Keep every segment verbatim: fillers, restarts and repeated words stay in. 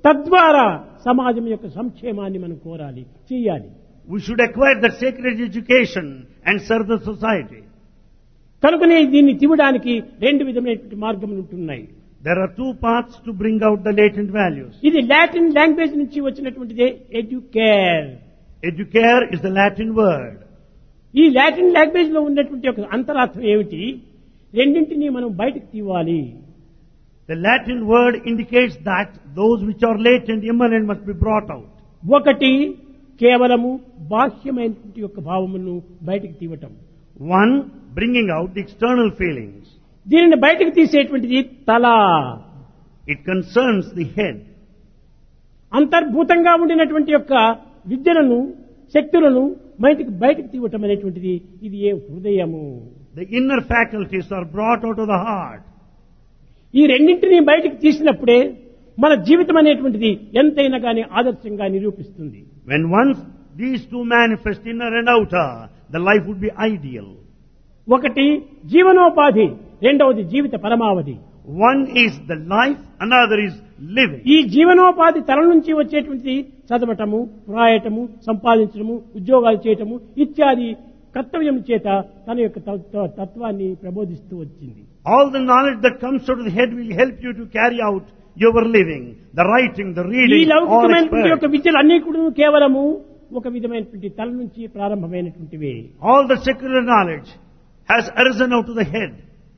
తద్వారా సమాజం యొక్క సంక్షేమాన్ని మనం కోరాలి, చేయాలి. We should acquire that sacred education and serve the society. కనుకనే దీన్ని తీయడానికి రెండు విధమైనటువంటి మార్గములు ఉంటున్నాయి. There are two paths to bring out the latent values. ఇది లాటిన్ లాంగ్వేజ్ నుంచి వచ్చినటువంటిదే educare. Educare is the Latin word. ఈ లాటిన్ లాంగ్వేజ్ లో ఉన్నటువంటి ఒక అంతరార్థం ఏమిటి? రెండింటినీ మనం బయటకు తీయాలి. The Latin word indicates that those which are latent, immanent must be brought out. ఒకటి కేవలము బాహ్యమైనటువంటి యొక్క భావములను బయటకు తీయటం. One, bringing out the external feelings. దీనిని బయటకు తీసేటువంటిది తల. It concerns the head. అంతర్భూతంగా ఉండినటువంటి యొక్క విద్యలను, శక్తులను బయటకు బయటకు తీయటం అనేటువంటిది ఇది ఏ హృదయము. The inner faculties are brought out of the heart. ఈ రెండింటినీ బయటకు తీసినప్పుడే మన జీవితం అనేటువంటిది ఎంతైనా కానీ ఆదర్శంగా నిరూపిస్తుంది. When once these two manifest, inner and outer, the life would be ideal. ఒకటి జీవనోపాధి, రెండవది జీవిత పరమావధి. One is the life, another is living. ఈ జీవనోపాధి తల నుంచి వచ్చేటువంటి చదవటము, వ్రాయటము, సంపాదించడము, ఉద్యోగాలు చేయటము ఇత్యాది కర్తవ్యం చేత తన యొక్క తత్వ- తత్వాన్ని ప్రబోధిస్తూ వచ్చింది. All the knowledge that comes out of the head will help you to carry out your living, the writing, the ఈ reading, all లౌకికమైనటువంటి యొక్క expert. విద్యలు అన్ని కూడా కేవలము ఒక విధమైనటువంటి తల నుంచి ప్రారంభమైనటువంటివే. All the secular knowledge has arisen out of the head.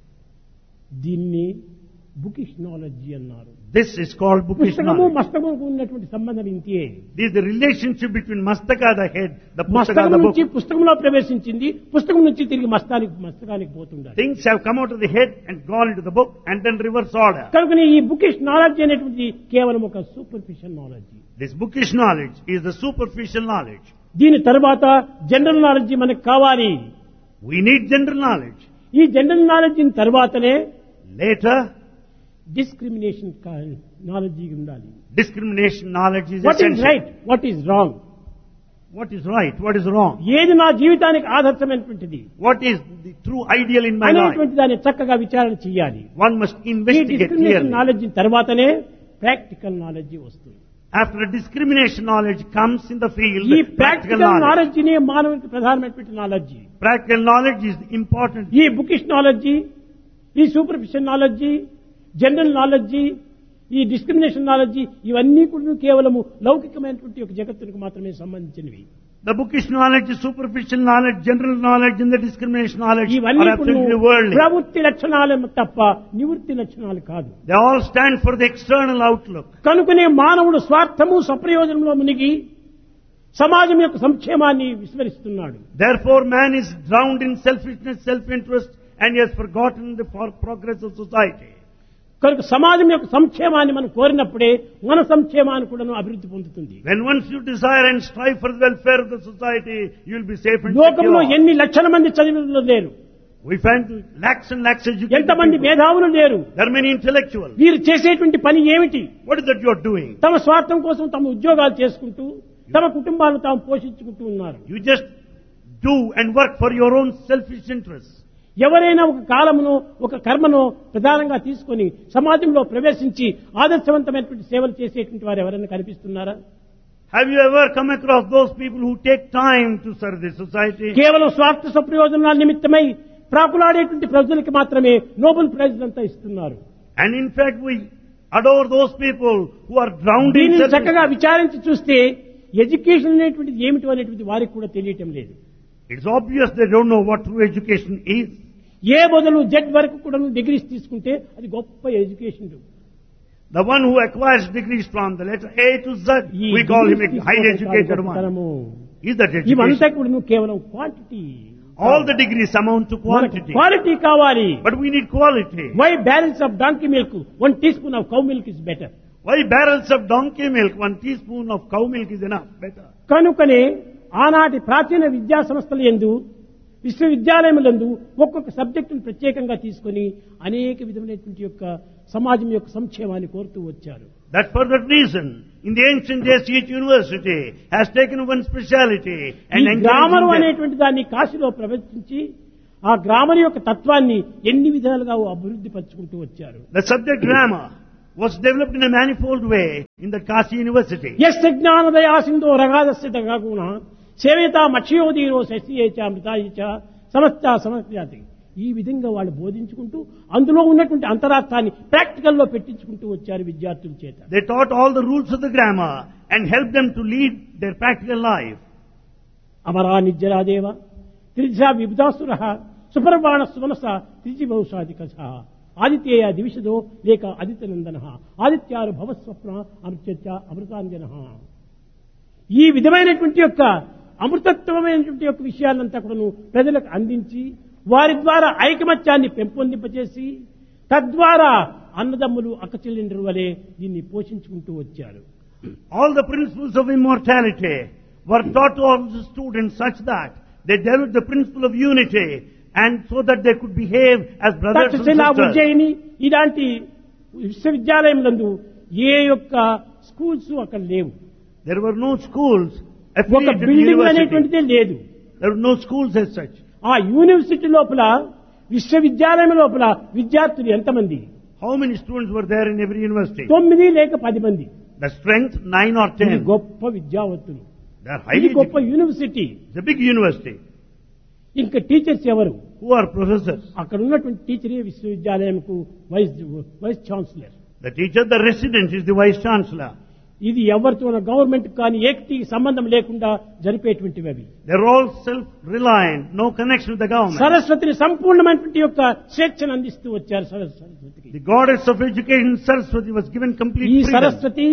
దీన్ని బుకిష్ నాలెడ్జి అన్నారు. This is called bookish పుస్తకము knowledge. మస్తకముకు ఉన్నటువంటి సంబంధం ఇంతే. This is the relationship between mastaka, the head, the pustaka, మస్తకం the book. నుంచి పుస్తకంలో ప్రవేశించింది, పుస్తకం నుంచి తిరిగి మస్తానికి మస్తకానికి పోతుండాలి. Things have come out of the head and gone into the book and then reverse order. కనుకనే ఈ బుకిష్ నాలెడ్జ్ అనేటువంటి కేవలం ఒక superficial knowledge. This bookish knowledge is the superficial knowledge. దీని తర్వాత జనరల్ నాలెడ్జ్ మనకు కావాలి. We need general knowledge. ఈ జనరల్ నాలెడ్జ్ తర్వాతనే Later, డిస్క్రిమినేషన్ నాలెడ్జ్ ఉండాలి. discrimination knowledge is what is essential. Right, what is wrong, What is right? What is wrong? ఏది నా జీవితానికి ఆదర్శమైనటువంటిది What is the true ideal in my life? అనేటువంటి దాన్ని చక్కగా విచారణ చేయాలి. One must ఈ investigate డిస్క్రిమినేషన్ clearly. నాలెడ్జ్ తర్వాతనే ప్రాక్టికల్ నాలెడ్జ్ వస్తుంది. After discrimination knowledge comes in the field, ఈ practical ప్రాక్టికల్ knowledge. నాలెడ్జ్ నే మానవునికి ప్రధానమైనటువంటి knowledge. Practical knowledge is important. ఈ బుకిష్ నాలెడ్జి, ఈ సూపర్ఫిషియల్ నాలెడ్జి, జనరల్ నాలెడ్జి, ఈ డిస్క్రిమినేషన్ నాలెడ్జి ఇవన్నీ కూడా కేవలము లౌకికమైనటువంటి ఒక జగత్తునికి మాత్రమే సంబంధించినవి. The bookish knowledge, superficial knowledge, general knowledge, and the discrimination knowledge ఇవన్నీ are absolutely కూడా worldly. ప్రవృత్తి లక్షణాలు తప్ప నివృత్తి లక్షణాలు కాదు. They all stand for the external outlook. కనుకనే మానవుడు స్వార్థము సప్రయోజనంలో మునిగి సమాజం యొక్క సంక్షేమాన్ని విస్మరిస్తున్నాడు. Therefore, man is drowned in selfishness, self-interest, and he has forgotten the for- progress of society. కనుక సమాజం యొక్క సంక్షేమాన్ని మనం కోరినప్పుడే మన సంక్షేమాన్ని కూడా అభివృద్ధి పొందుతుంది. When once you desire and strive for the welfare of the society, you will be safe and లోకంలో secure. ఎన్ని లక్షల మంది చదివిన లేరు, We find lakhs and lakhs educated ఎంతమంది people. మేధావులు లేరు. There are many intellectuals. వీరు చేసేటువంటి పని ఏమిటి? What is that you are doing? తమ స్వార్థం కోసం తమ ఉద్యోగాలు చేసుకుంటూ తమ కుటుంబాలను తాము పోషించుకుంటూ ఉన్నారు. You just do and work for your own selfish interests. ఎవరైనా ఒక కాలమును ఒక కర్మను ప్రధానంగా తీసుకొని సమాజంలో ప్రవేశించి ఆదర్శవంతమైనటువంటి సేవలు చేసేటువంటి వారు ఎవరైనా కనిపిస్తున్నారా? Have you ever come across those people who take time to serve the society? కేవలం స్వార్థ సప్రయోజనాల నిమిత్తమై ప్రాకులాడేటువంటి ప్రజలకు మాత్రమే నోబెల్ ప్రైజ్ అంతా ఇస్తున్నారు. And in fact, we adore those people who are drowned in దీనిని selfish. చక్కగా విచారించి చూస్తే ఎడ్యుకేషన్ అనేటువంటిది ఏమిటి అనేటువంటి వారికి కూడా తెలియటం లేదు. It's obvious they don't know what true education is. ఏ బదులు జెడ్ వరకు కూడా డిగ్రీస్ తీసుకుంటే అది గొప్ప education. The one who acquires degrees from the letter A to Z, we call him a highly educated one. Is that ఇవంతా education? కూడా కేవలం quantity. All the degrees amount to quantity. Quality కావాలి. But we need quality. Why balance of donkey milk one tea spoon of cow milk is better. Why barrels of donkey milk, one teaspoon of cow milk is enough, better. కనుకనే ఆనాటి ప్రాచీన విద్యా సంస్థల యందు విశ్వవిద్యాలయములందు ఒక్కొక్క సబ్జెక్టును ప్రత్యేకంగా తీసుకొని అనేక విధమైనటువంటి యొక్క సమాజం యొక్క సంక్షేమాన్ని కోరుతూ వచ్చారు. That for that reason, in the ancient days, each university has taken one speciality and ఈ గ్రామర్ encouraging them. అనేటువంటి దాన్ని కాశీలో ప్రవేశించి ఆ గ్రామర్ యొక్క తత్వాన్ని ఎన్ని విధాలుగా అభివృద్ధి పరుచుకుంటూ వచ్చారు. The subject grammar was developed in a manifold way in the Kashi University. యస్య జ్ఞానదయా సింధో రగాదస్య తగగుణ సేవేతా మక్షయోదీరో శశియేచ అమృతాయేచ సమస్త సమస్యాతి. ఈ విధంగా వాళ్ళు బోధించుకుంటూ అందులో ఉన్నటువంటి అంతరార్థాన్ని ప్రాక్టికల్లో పెట్టించుకుంటూ వచ్చారు విద్యార్థుల చేత. They taught all the rules of the grammar and helped them to lead their practical life. Amara నిజ్జరాదేవ త్రిజా విబుధాసుర సుపర్వాణ సుమనస త్రిజిభౌషాదికస ఆదిత్యేయ దివిషదో లేక ఆదిత్యనందన ఆదిత్యారు భవస్వప్న అమృత్యచ అమృతాంజన. ఈ విధమైనటువంటి యొక్క అమృతత్వమైనటువంటి యొక్క విషయాలంతా కూడాను ప్రజలకు అందించి వారి ద్వారా ఐకమత్యాన్ని పెంపొందింపచేసి తద్వారా అన్నదమ్ములు అక్కచెల్లెండ్రు వలె దీన్ని పోషించుకుంటూ వచ్చారు. All the principles of immortality were taught to all the students such that they developed the principle of unity and so that they could behave as brothers and Takshashila sisters. Ujjaini ఇలాంటి విశ్వవిద్యాలయంలో ఏ యొక్క స్కూల్స్ అక్కడ లేవు. There were no schools ఒక affiliated to the building university. అనేటువంటిదే లేదు. There were no schools as such. ఆ university లోపల విశ్వవిద్యాలయం లోపల విద్యార్థులు ఎంతమంది? How many students were there in every university? తొమ్మిది లేక పది మంది. The strength, nine or ఇది ten. గొప్ప విద్యావంతులు. They are ఇది highly గొప్ప educated. University. It's a big university. ఇంకా టీచర్స్ ఎవరు? Who are professors? అక్కడ ఉన్నటువంటి టీచరే విశ్వవిద్యాలయంకు vice vice chancellor. The teacher, the resident is the vice chancellor. ఇది ఎవరితో గవర్నమెంట్ కానీ ఏకటి సంబంధం లేకుండా జరిపేటువంటివి అవి. They're all self-reliant, no connection with the government. సరస్వతిని సంపూర్ణమైనటువంటి యొక్క స్వేచ్ఛను అందిస్తూ వచ్చారు సరస్వతికి. The goddess of education, Saraswati, was given complete ఈ freedom. సరస్వతి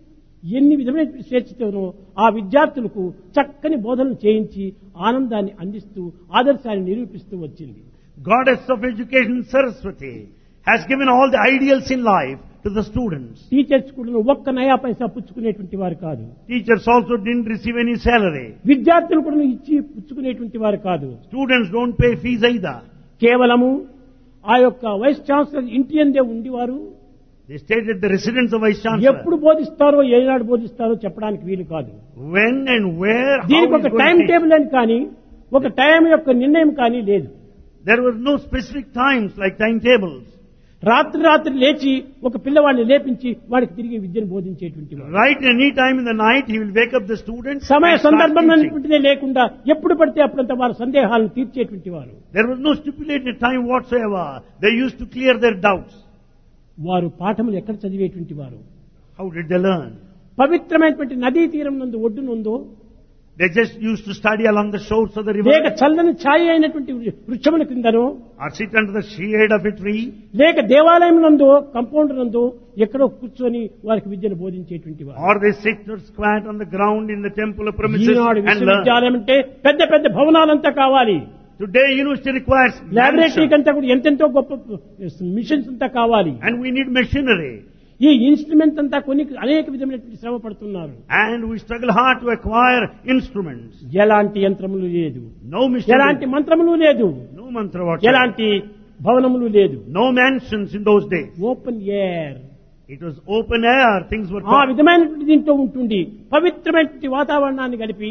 ఎన్ని విధమైన స్వేచ్ఛతోనో ఆ విద్యార్థులకు చక్కని బోధనలు చేయించి ఆనందాన్ని అందిస్తూ ఆదర్శాన్ని నిరూపిస్తూ వచ్చింది. Goddess of education, Saraswati, has given all the ideals in life to the students. Teachers కూడా ఒక్క నయా పైసా పుచ్చుకునేటువంటి వారు కాదు. Teachers also didn't receive any salary. విద్యార్థులు కూడా ఇచ్చి పుచ్చుకునేటువంటి వారు కాదు. Students don't pay fees either. కేవలము ఆ యొక్క వైస్ ఛాన్సలర్ ఇంటి అందే ఉండేవారు. They stayed at the residence of vice chancellor. ఎప్పుడు బోధిస్తారో ఏనాడు బోధిస్తారో చెప్పడానికి వీలు కాదు. When and where, how దీనికి is ఒక going time to teach. Table అని కానీ ఒక టైం యొక్క నిర్ణయం కానీ లేదు. There were no specific times like timetables. రాత్రి రాత్రి లేచి ఒక పిల్లవాడిని లేపించి వాడికి తిరిగి విద్యను బోధించేటువంటి వాడు. Right any time in the night, he will wake up the students. సమయ and start సందర్భం teaching. అనేటువంటిదే లేకుండా ఎప్పుడు పడితే అప్పుడంత వారి సందేహాలను తీర్చేటువంటి వారు. There was no stipulated time whatsoever. They used to clear their doubts. వారు పాఠములు ఎక్కడ చదివేటువంటి వారు? How did they learn? పవిత్రమైనటువంటి నదీ తీరం నందు ఒడ్డునుందో They just used to study along the shores of the లేక river, చల్లని ఛాయ అయినటువంటి వృక్షముల కిందనో or sit under the shade of a tree, లేక దేవాలయం నందో కంపౌండ్ నందో ఎక్కడో కూర్చొని వారికి విద్యను బోధించేటువంటి వారు. or they sit or squat on the ground in the temple of premises Eenadu and learn. విశ్వవిద్యాలయం అంటే పెద్ద పెద్ద భవనాలంతా కావాలి. Today, university requires laboratory mansion, కంతా కూడా ఎంతెంతో గొప్ప మిషన్స్ అంతా కావాలి. and we need machinery. ఈ ఇన్స్ట్రుమెంట్ అంతా కొన్ని అనేక విధమైనటువంటి శ్రమ పడుతున్నారు. And we struggle hard to acquire instruments. ఎలాంటి యంత్రములు లేదు, No machinery, ఎలాంటి మంత్రములు లేదు, no mantra whatsoever, ఎలాంటి భవనములు లేదు. no mansions in those days. Open air It was open air, things were ఆ taught. విధమైనటువంటి దీంట్లో ఉంటుంది. పవిత్రమైనటువంటి వాతావరణాన్ని కలిపి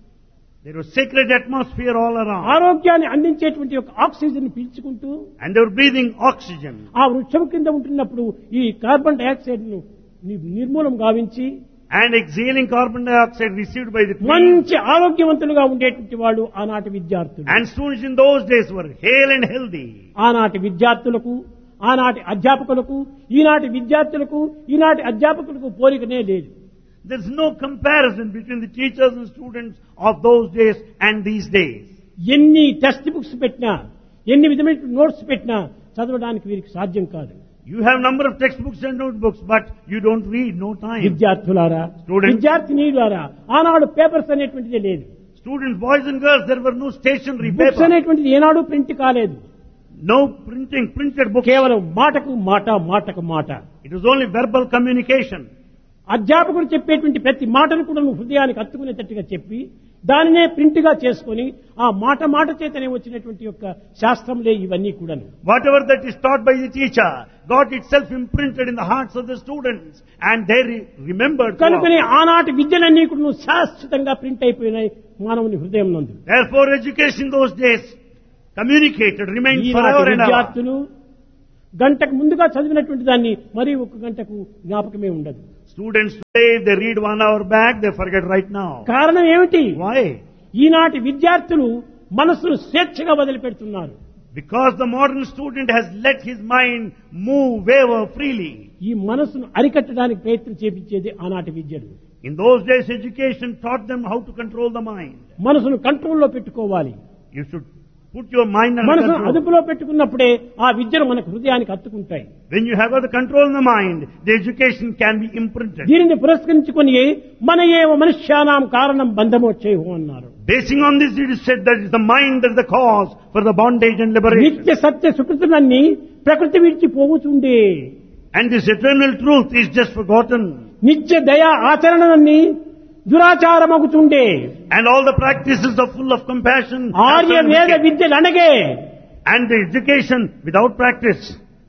There was sacred atmosphere all around. ఆరోగ్యాన్ని అందించేటువంటి ఒక oxygen పీల్చుకుంటూ And they were breathing oxygen. ఆ వృక్షం కింద ఉంటున్నప్పుడు ఈ కార్బన్ డైఆక్సైడ్ ను నిర్మూలం గావించి And exhaling carbon dioxide received by the trees. మంచి ఆరోగ్యవంతులుగా ఉండేటువంటి వాళ్ళు ఆనాటి విద్యార్థులు. And students in those days were hale and healthy. ఆనాటి విద్యార్థులకు ఆనాటి అధ్యాపకులకు ఈనాటి విద్యార్థులకు ఈనాటి అధ్యాపకులకు పోలికనే లేదు. There's no comparison between the teachers and students of those days and these days. ఎన్ని టెక్స్ట్ బుక్స్ పెట్టినా ఎన్ని విధమైన నోట్స్ పెట్టినా చదవడానికి వీరికి సాధ్యం కాదు. You have number of textbooks and notebooks, but you don't read, no time. విద్యార్థులారా, Students. విద్యార్థినీలారా, ఆనాడు పేపర్స్ అనేటువంటిదే లేదు. Students, boys and girls, there were no stationery books paper. అనేటువంటిది ఏనాడు ప్రింట్ కాలేదు. No printing, printed books. కేవలం మాటకు మాట మాటకు మాట. It was only verbal communication. అధ్యాపకుడు చెప్పేటువంటి ప్రతి మాటను కూడా నువ్వు హృదయానికి హత్తుకునేటట్టుగా చెప్పి దానినే ప్రింట్ గా చేసుకుని ఆ మాట మాట చేతనే వచ్చినటువంటి యొక్క శాస్త్రంలే ఇవన్నీ కూడాను. Whatever that is taught by the teacher got itself imprinted in the hearts of the students and they re- remembered. కనుకనే ఆనాటి విద్యలన్నీ కూడా నువ్వు శాశ్వతంగా ప్రింట్ అయిపోయినాయి మానవుని హృదయం నందు. Therefore, education in those days communicated, remained ఈనాటి forever and ever. విద్యార్థులు గంటకు ముందుగా చదివినటువంటి దాన్ని మరి ఒక గంటకు జ్ఞాపకమే ఉండదు. Students today, they read one hour back, they forget right now. కారణం ఏమిటి? Why? ఈనాటి విద్యార్థులు మనసును స్వేచ్ఛగా వదిలిపెడుతున్నారు. Because the modern student has let his mind move, waver freely. ఈ మనసును అరికట్టడానికి ప్రయత్నం చేపించేది ఆనాటి విద్యలు. In those days, education taught them how to control the mind. మనసును కంట్రోల్లో పెట్టుకోవాలి. You should put your mind under మనసును control. అదుపులో పెట్టుకున్నప్పుడే ఆ విద్యలు మనకు హృదయానికి హత్తుకుంటాయి. When you have got the control in the mind, the education can be imprinted. దీనిని పురస్కరించుకొని మన ఏవ మనుష్యానాం కారణం బంధమోచ్చేహో అన్నారు. Basing on this, it is said that it's the mind that is the cause for the bondage and liberation. నిత్య సత్య సుకృతులన్నీ ప్రకృతి విడిచి పోవుచుండే. And this eternal truth is just forgotten. నిత్య దయా ఆచరణలన్నీ దురాచారమగుతుండే. And all the practices are full of compassion. Arya వేద విద్యలు అనగే. And the education without practice.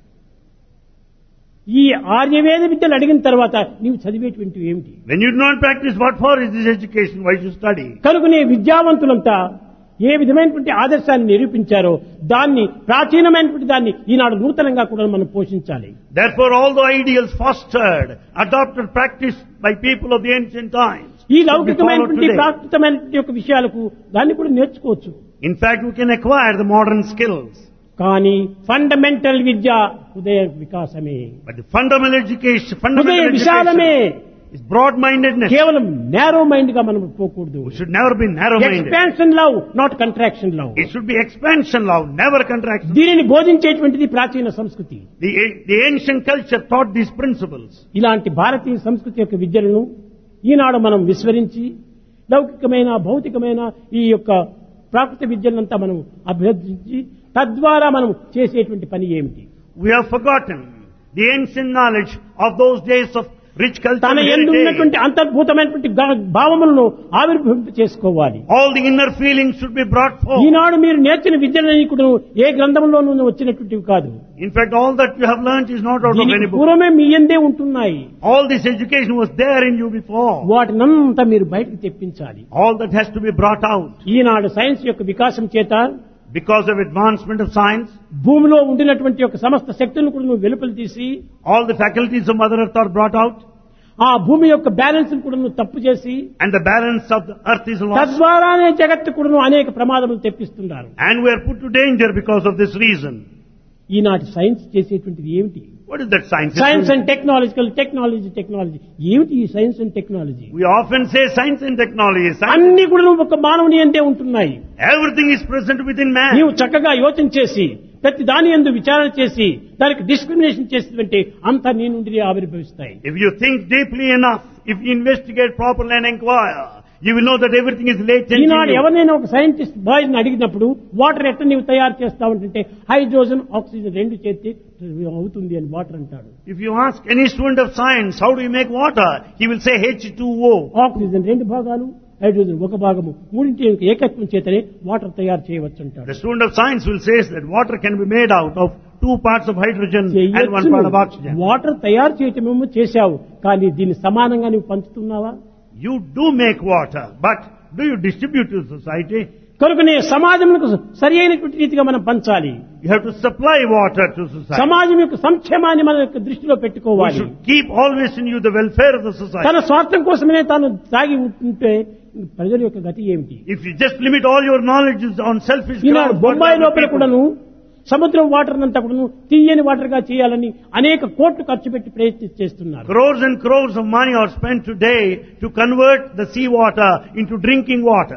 ఈ ఆర్యవేద విద్యలు అడిగిన తర్వాత నీవు చదివేటువంటివి ఏమిటి? When you do not practice, what for is this education? Why should you study? కనుకనే విద్యావంతులంతా ఏ విధమైనటువంటి ఆదర్శాన్ని నిరూపించారో దాన్ని ప్రాచీనమైనటువంటి దాన్ని ఈనాడు నూతనంగా కూడా మనం పోషించాలి. Therefore, all the ideals fostered, adopted, practiced by people of the ancient times. ఈ లౌకికమైనటువంటి ప్రాకృతమైనటువంటి యొక్క విషయాలకు దాన్ని కూడా నేర్చుకోవచ్చు. In fact, we can acquire the modern skills. కానీ ఫండమెంటల్ విద్య హృదయ వికాసమే. But the fundamental education, హృదయ fundamental విశాలమే. education is broad-mindedness. కేవలం నేరో మైండ్ గా మనం పోకూడదు. We should never be narrow-minded. Expansion love, not contraction love. It should be expansion love, never contraction. దీనిని బోధించేటువంటిది ప్రాచీన సంస్కృతి. The, the ancient culture taught these principles. ఇలాంటి భారతీయ సంస్కృతి యొక్క విద్యలను ఈనాడు మనం విస్మరించి లౌకికమైన భౌతికమైన ఈ యొక్క ప్రాకృత విద్యలంతా మనం అభ్యర్థించి తద్వారా మనం చేసేటువంటి పని ఏమిటి? We have forgotten the ancient knowledge of those days of rich culture తన and యందు heritage. ఉన్నటువంటి అంతర్భూతమైనటువంటి గా- భావములను ఆవిర్భవింప చేసుకోవాలి. All the inner feelings should be brought forth. ఈనాడు మీరు నేర్చిన విద్యలన్నీ కూడా ఏ గ్రంథంలోనూ వచ్చినటువంటివి కాదు. In fact, all that you have learnt is not out of దీనికి any book. పూర్వమే మీ యందే ఉంటున్నాయి. All this education was there in you before. వాటినంతా మీరు బయటకు తెప్పించాలి. All that has to be brought out. Eenadu science యొక్క వికాసం చేత Because of advancement of science, భూమిలో ఉండినటువంటి యొక్క సమస్త శక్తులను కూడా నువ్వు వెలుపల తీసి all the faculties of Mother Earth are brought out, ఆ భూమి యొక్క బ్యాలెన్స్ కూడా నువ్వు తప్పు చేసి and the balance of the earth is lost. తద్వారానే జగత్తు కూడా అనేక ప్రమాదములు తెప్పిస్తున్నారు. And we are put to danger because of this reason. ఈనాటి సైన్స్ చేసేటువంటిది ఏమిటి? What is that science? Science and technological technology technology ఏమిటి ఈ science and technology? We often say science and technology. Science, అన్ని కూడా నువ్వు ఒక మానవుని అంతే ఉంటున్నాయి. everything is present within man. నీవు చక్కగా యోచన చేసి ప్రతి దాని యందు విచారణ చేసి దానికి డిస్క్రిమినేషన్ చేస్తుంటే అంతా నీ నుండి ఆవిర్భవిస్తాయి. If you think deeply enough, if you investigate properly and inquire, you will know that everything is latent in Eenadu you. ఎవరినైనా ఒక సైంటిస్ట్ బాయ్ అడిగినప్పుడు వాటర్ ఎట్లా నీవు తయారు చేస్తావంటే హైడ్రోజన్ ఆక్సిజన్ రెండు చేస్తే అవుతుంది అని వాటర్ అంటాడు. If you ask any student of science, how do you make water? He will say H two O. Oxygen రెండు భాగాలు, హైడ్రోజన్ ఒక భాగము, మూడింటి యొక్క ఏకత్వం చేతనే వాటర్ తయారు చేయవచ్చు అంటాడు. The student of science will say that water can be made out of two parts of hydrogen and one part of oxygen. Water తయారు చేయటమేమో చేశావు, కానీ దీన్ని సమానంగా నువ్వు పంచుతున్నావా? You do make water, but do you distribute to society? కనుకనే సమాజంకు సరి అయినటువంటి రీతిగా మనం పంచాలి. You have to supply water to society. సమాజం యొక్క సంక్షేమాన్ని మన యొక్క దృష్టిలో We పెట్టుకోవాలి. should keep always in you the welfare of the society. తన స్వార్థం కోసమే తాను తాగి ఉంటే ప్రజల యొక్క గతి ఏమిటి? If you just limit all your knowledge on selfish Eenadu grounds, Bombay what will లోపల people- కూడాను సముద్రం వాటర్ అంతా కూడాను తీయని వాటర్ గా చేయాలని అనేక కోట్లు ఖర్చు పెట్టి ప్రయత్నం చేస్తున్నారు. Crores and crores of money are spent today to convert the sea water into drinking water.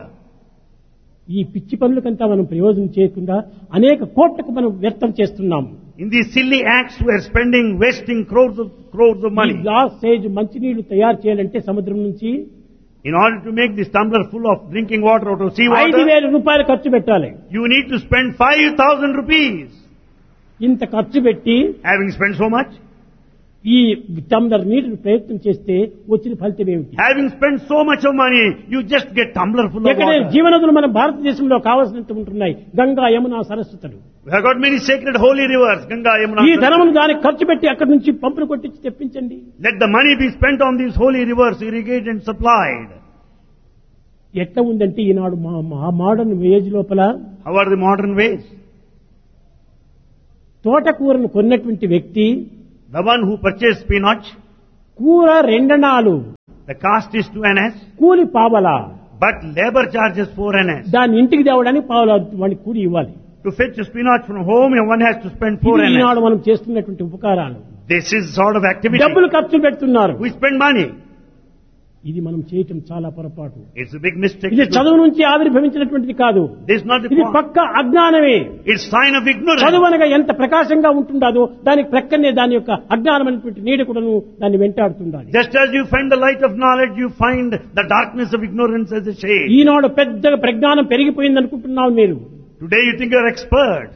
ఈ పిచ్చి పనులకంతా మనం ప్రయోజనం చేయకుండా అనేక కోట్లకు మనం వ్యర్థం చేస్తున్నాం. In these silly acts, we are spending, wasting crores of crores of ఈ money. గ్లాస్ సైజ్ మంచినీళ్లు తయారు చేయాలంటే సముద్రం నుంచి In order to make this tumbler full of drinking water out of sea ఐదు water, వేల రూపాయలు ఖర్చు పెట్టాలి. you need to spend five thousand rupees. ఇంత ఖర్చు పెట్టి Having spent so much, ఈ టంబ్లర్ నీటిని ప్రయత్నం చేస్తే వచ్చిన ఫలితం ఏమిటి? having spent so much of money, you just get tumbler full of ఎక్కడైనా water. జీవనదులు మన భారతదేశంలో కావాల్సినంత ఉంటున్నాయి. Ganga, Yamuna, సరస్వతులు. We have got many sacred holy rivers, Ganga, Yamuna. ఈ ధనమును దానికి ఖర్చు పెట్టి అక్కడి నుంచి పంపులు కొట్టించి తెప్పించండి. Let the money be spent on these holy rivers, irrigated and supplied. ఎట్లా ఉందంటే ఈనాడు మా మోడర్న్ ఏజ్ లోపల How are the modern ways? తోటకూరను కొన్నటువంటి వ్యక్తి The one who purchased spinach, కూర రెండనాలు the cost is two annas, కూలి పావలా but labor charges four annas. దాన్ని ఇంటికి తేవడానికి పావలా వాడికి కూలి ఇవ్వాలి. To fetch spinach from home, one has to spend four ఇది ఈనాడు annas. మనం చేస్తున్నటువంటి ఉపకారాలు. This is sort of activity. డబ్బులు ఖర్చు పెడుతున్నారు. We spend money. ఇది మనం చేయటం చాలా పొరపాటు. It's a big mistake. ఇది చదువు నుంచి ఆవిర్భవించినటువంటిది కాదు. This is not the ఇది point. పక్క అజ్ఞానమే. It's sign of ignorance. చదువు అనగా ఎంత ప్రకాశంగా ఉంటుందో దానికి ప్రక్కనే దాని యొక్క అజ్ఞానమైనటువంటి నీడ కూడాను దాన్ని వెంటాడుతుండాలి. Just as you find the light of knowledge, you find the darkness of ignorance as a shade. ఈనాడు పెద్దగా ప్రజ్ఞానం పెరిగిపోయింది అనుకుంటున్నావు మీరు. Today you think you're expert.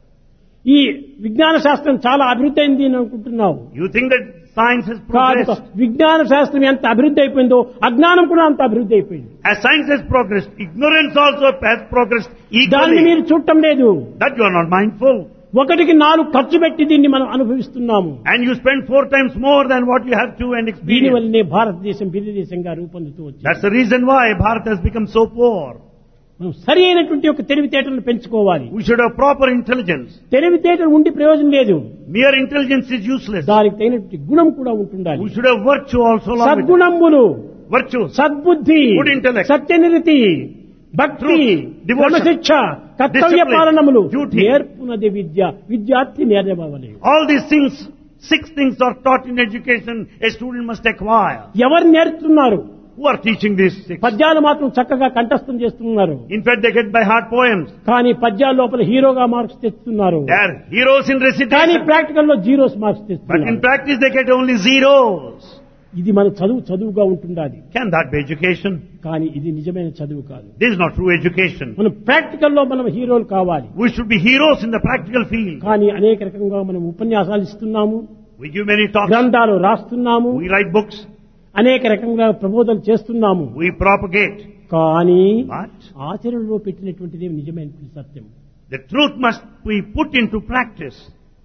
ఈ విజ్ఞాన శాస్త్రం చాలా అభివృద్ధి అయింది అని అనుకుంటున్నావు. You think that science has కాదు, progressed. విజ్ఞాన శాస్త్రం ఎంత అభివృద్ధి అయిపోయిందో అజ్ఞానం కూడా అంత అభివృద్ధి అయిపోయింది. As science has progressed, ignorance also has progressed దాన్ని equally. మీరు చూడటం లేదు. That you are not mindful. ఒకటికి నాలుగు ఖర్చు పెట్టి దీన్ని మనం అనుభవిస్తున్నాము. And you spend four times more than what you have to and దీని experience. వల్లనే భారతదేశం బిల్లి దేశంగా రూపొందుతూ వచ్చింది. That's the reason why Bharat has become so poor. మనం సరి అయినటువంటి ఒక తెలివితేటలను పెంచుకోవాలి. We should have proper intelligence. తెలివితేటలు ఉండి ప్రయోజనం లేదు. Mere intelligence is useless. దానికి తగినటువంటి గుణం కూడా ఉంటుండాలి. We should have virtue also along with it. సద్గుణములు, Virtues. సద్బుద్ధి, Good intellect. సత్యనిరతి, భక్తి, Truth, devotion, క్రమశిక్ష, కర్తవ్య discipline, పాలనములు duty. నేర్పునది విద్య. విద్యార్థి నేర్వవలే. All these things, six things are taught in education a student must acquire. ఎవరు నేర్చుతున్నారు? Who are teaching these six? పద్యాలు మాత్రం చక్కగా కంఠస్థం చేస్తున్నారు. In fact, they get by heart poems. కానీ పద్యాల లోపల హీరోగా మార్క్స్ తెస్తున్నారు. They are heroes in కానీ recitation. ప్రాక్టికల్ లో జీరోస్ మార్క్స్ But in తెస్తున్నారు. practice, they get only zeros. ఇది మన చదువు చదువుగా ఉంటుండాలి. Can that be education? కానీ ఇది నిజమైన చదువు కాదు. This is not true education. మనం ప్రాక్టికల్ లో మనం హీరోలు కావాలి. We should be heroes in the practical field. కానీ అనేక రకంగా మనం ఉపన్యాసాలు ఇస్తున్నాము, We give many talks. గ్రంథాలు రాస్తున్నాము, We write books. అనేక రకంగా ప్రబోధనలు చేస్తున్నాము. We propagate. కానీ But ఆచరణలో పెట్టినటువంటిది నిజమైనటువంటి సత్యం. the truth must be put into practice.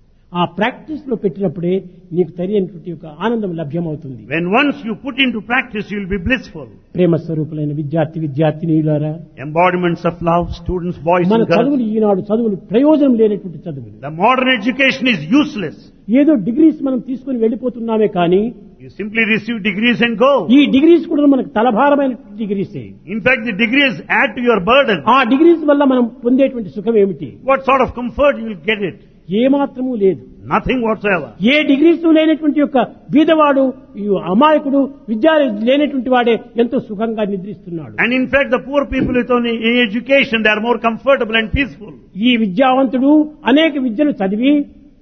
ఆ ప్రాక్టీస్ లో పెట్టినప్పుడే నీకు తెలియనటువంటి ఒక ఆనందం లభ్యమవుతుంది. When once you put into practice, you will be blissful. ప్రేమ స్వరూపులైన విద్యార్థి విద్యార్థినీయులారా, Embodiments of love, students, boys మన and girls. చదువులు ఈనాడు చదువులు ప్రయోజనం లేనటువంటి చదువులు. The modern education is useless. ఏదో డిగ్రీస్ మనం తీసుకుని వెళ్ళిపోతున్నామే కానీ You simply receive degrees and go. ఈ డిగ్రీస్ కూడా మనకు తలభారమైన డిగ్రీసే. In fact, the degrees add to your burden. ఆ డిగ్రీస్ వల్ల మనం పొందేటువంటి సుఖం ఏమిటి? What sort of comfort you will get it? ఏ మాత్రమూ లేదు. Nothing whatsoever. ఏ డిగ్రీస్ లేనటువంటి యొక్క బీదవాడు, ఈ అమాయకుడు, విద్య లేనటువంటి వాడే ఎంతో సుఖంగా నిద్రిస్తున్నాడు. And in fact, the poor people with only any education, they are more comfortable and peaceful. ఈ విద్యావంతుడు అనేక విద్యలు చదివి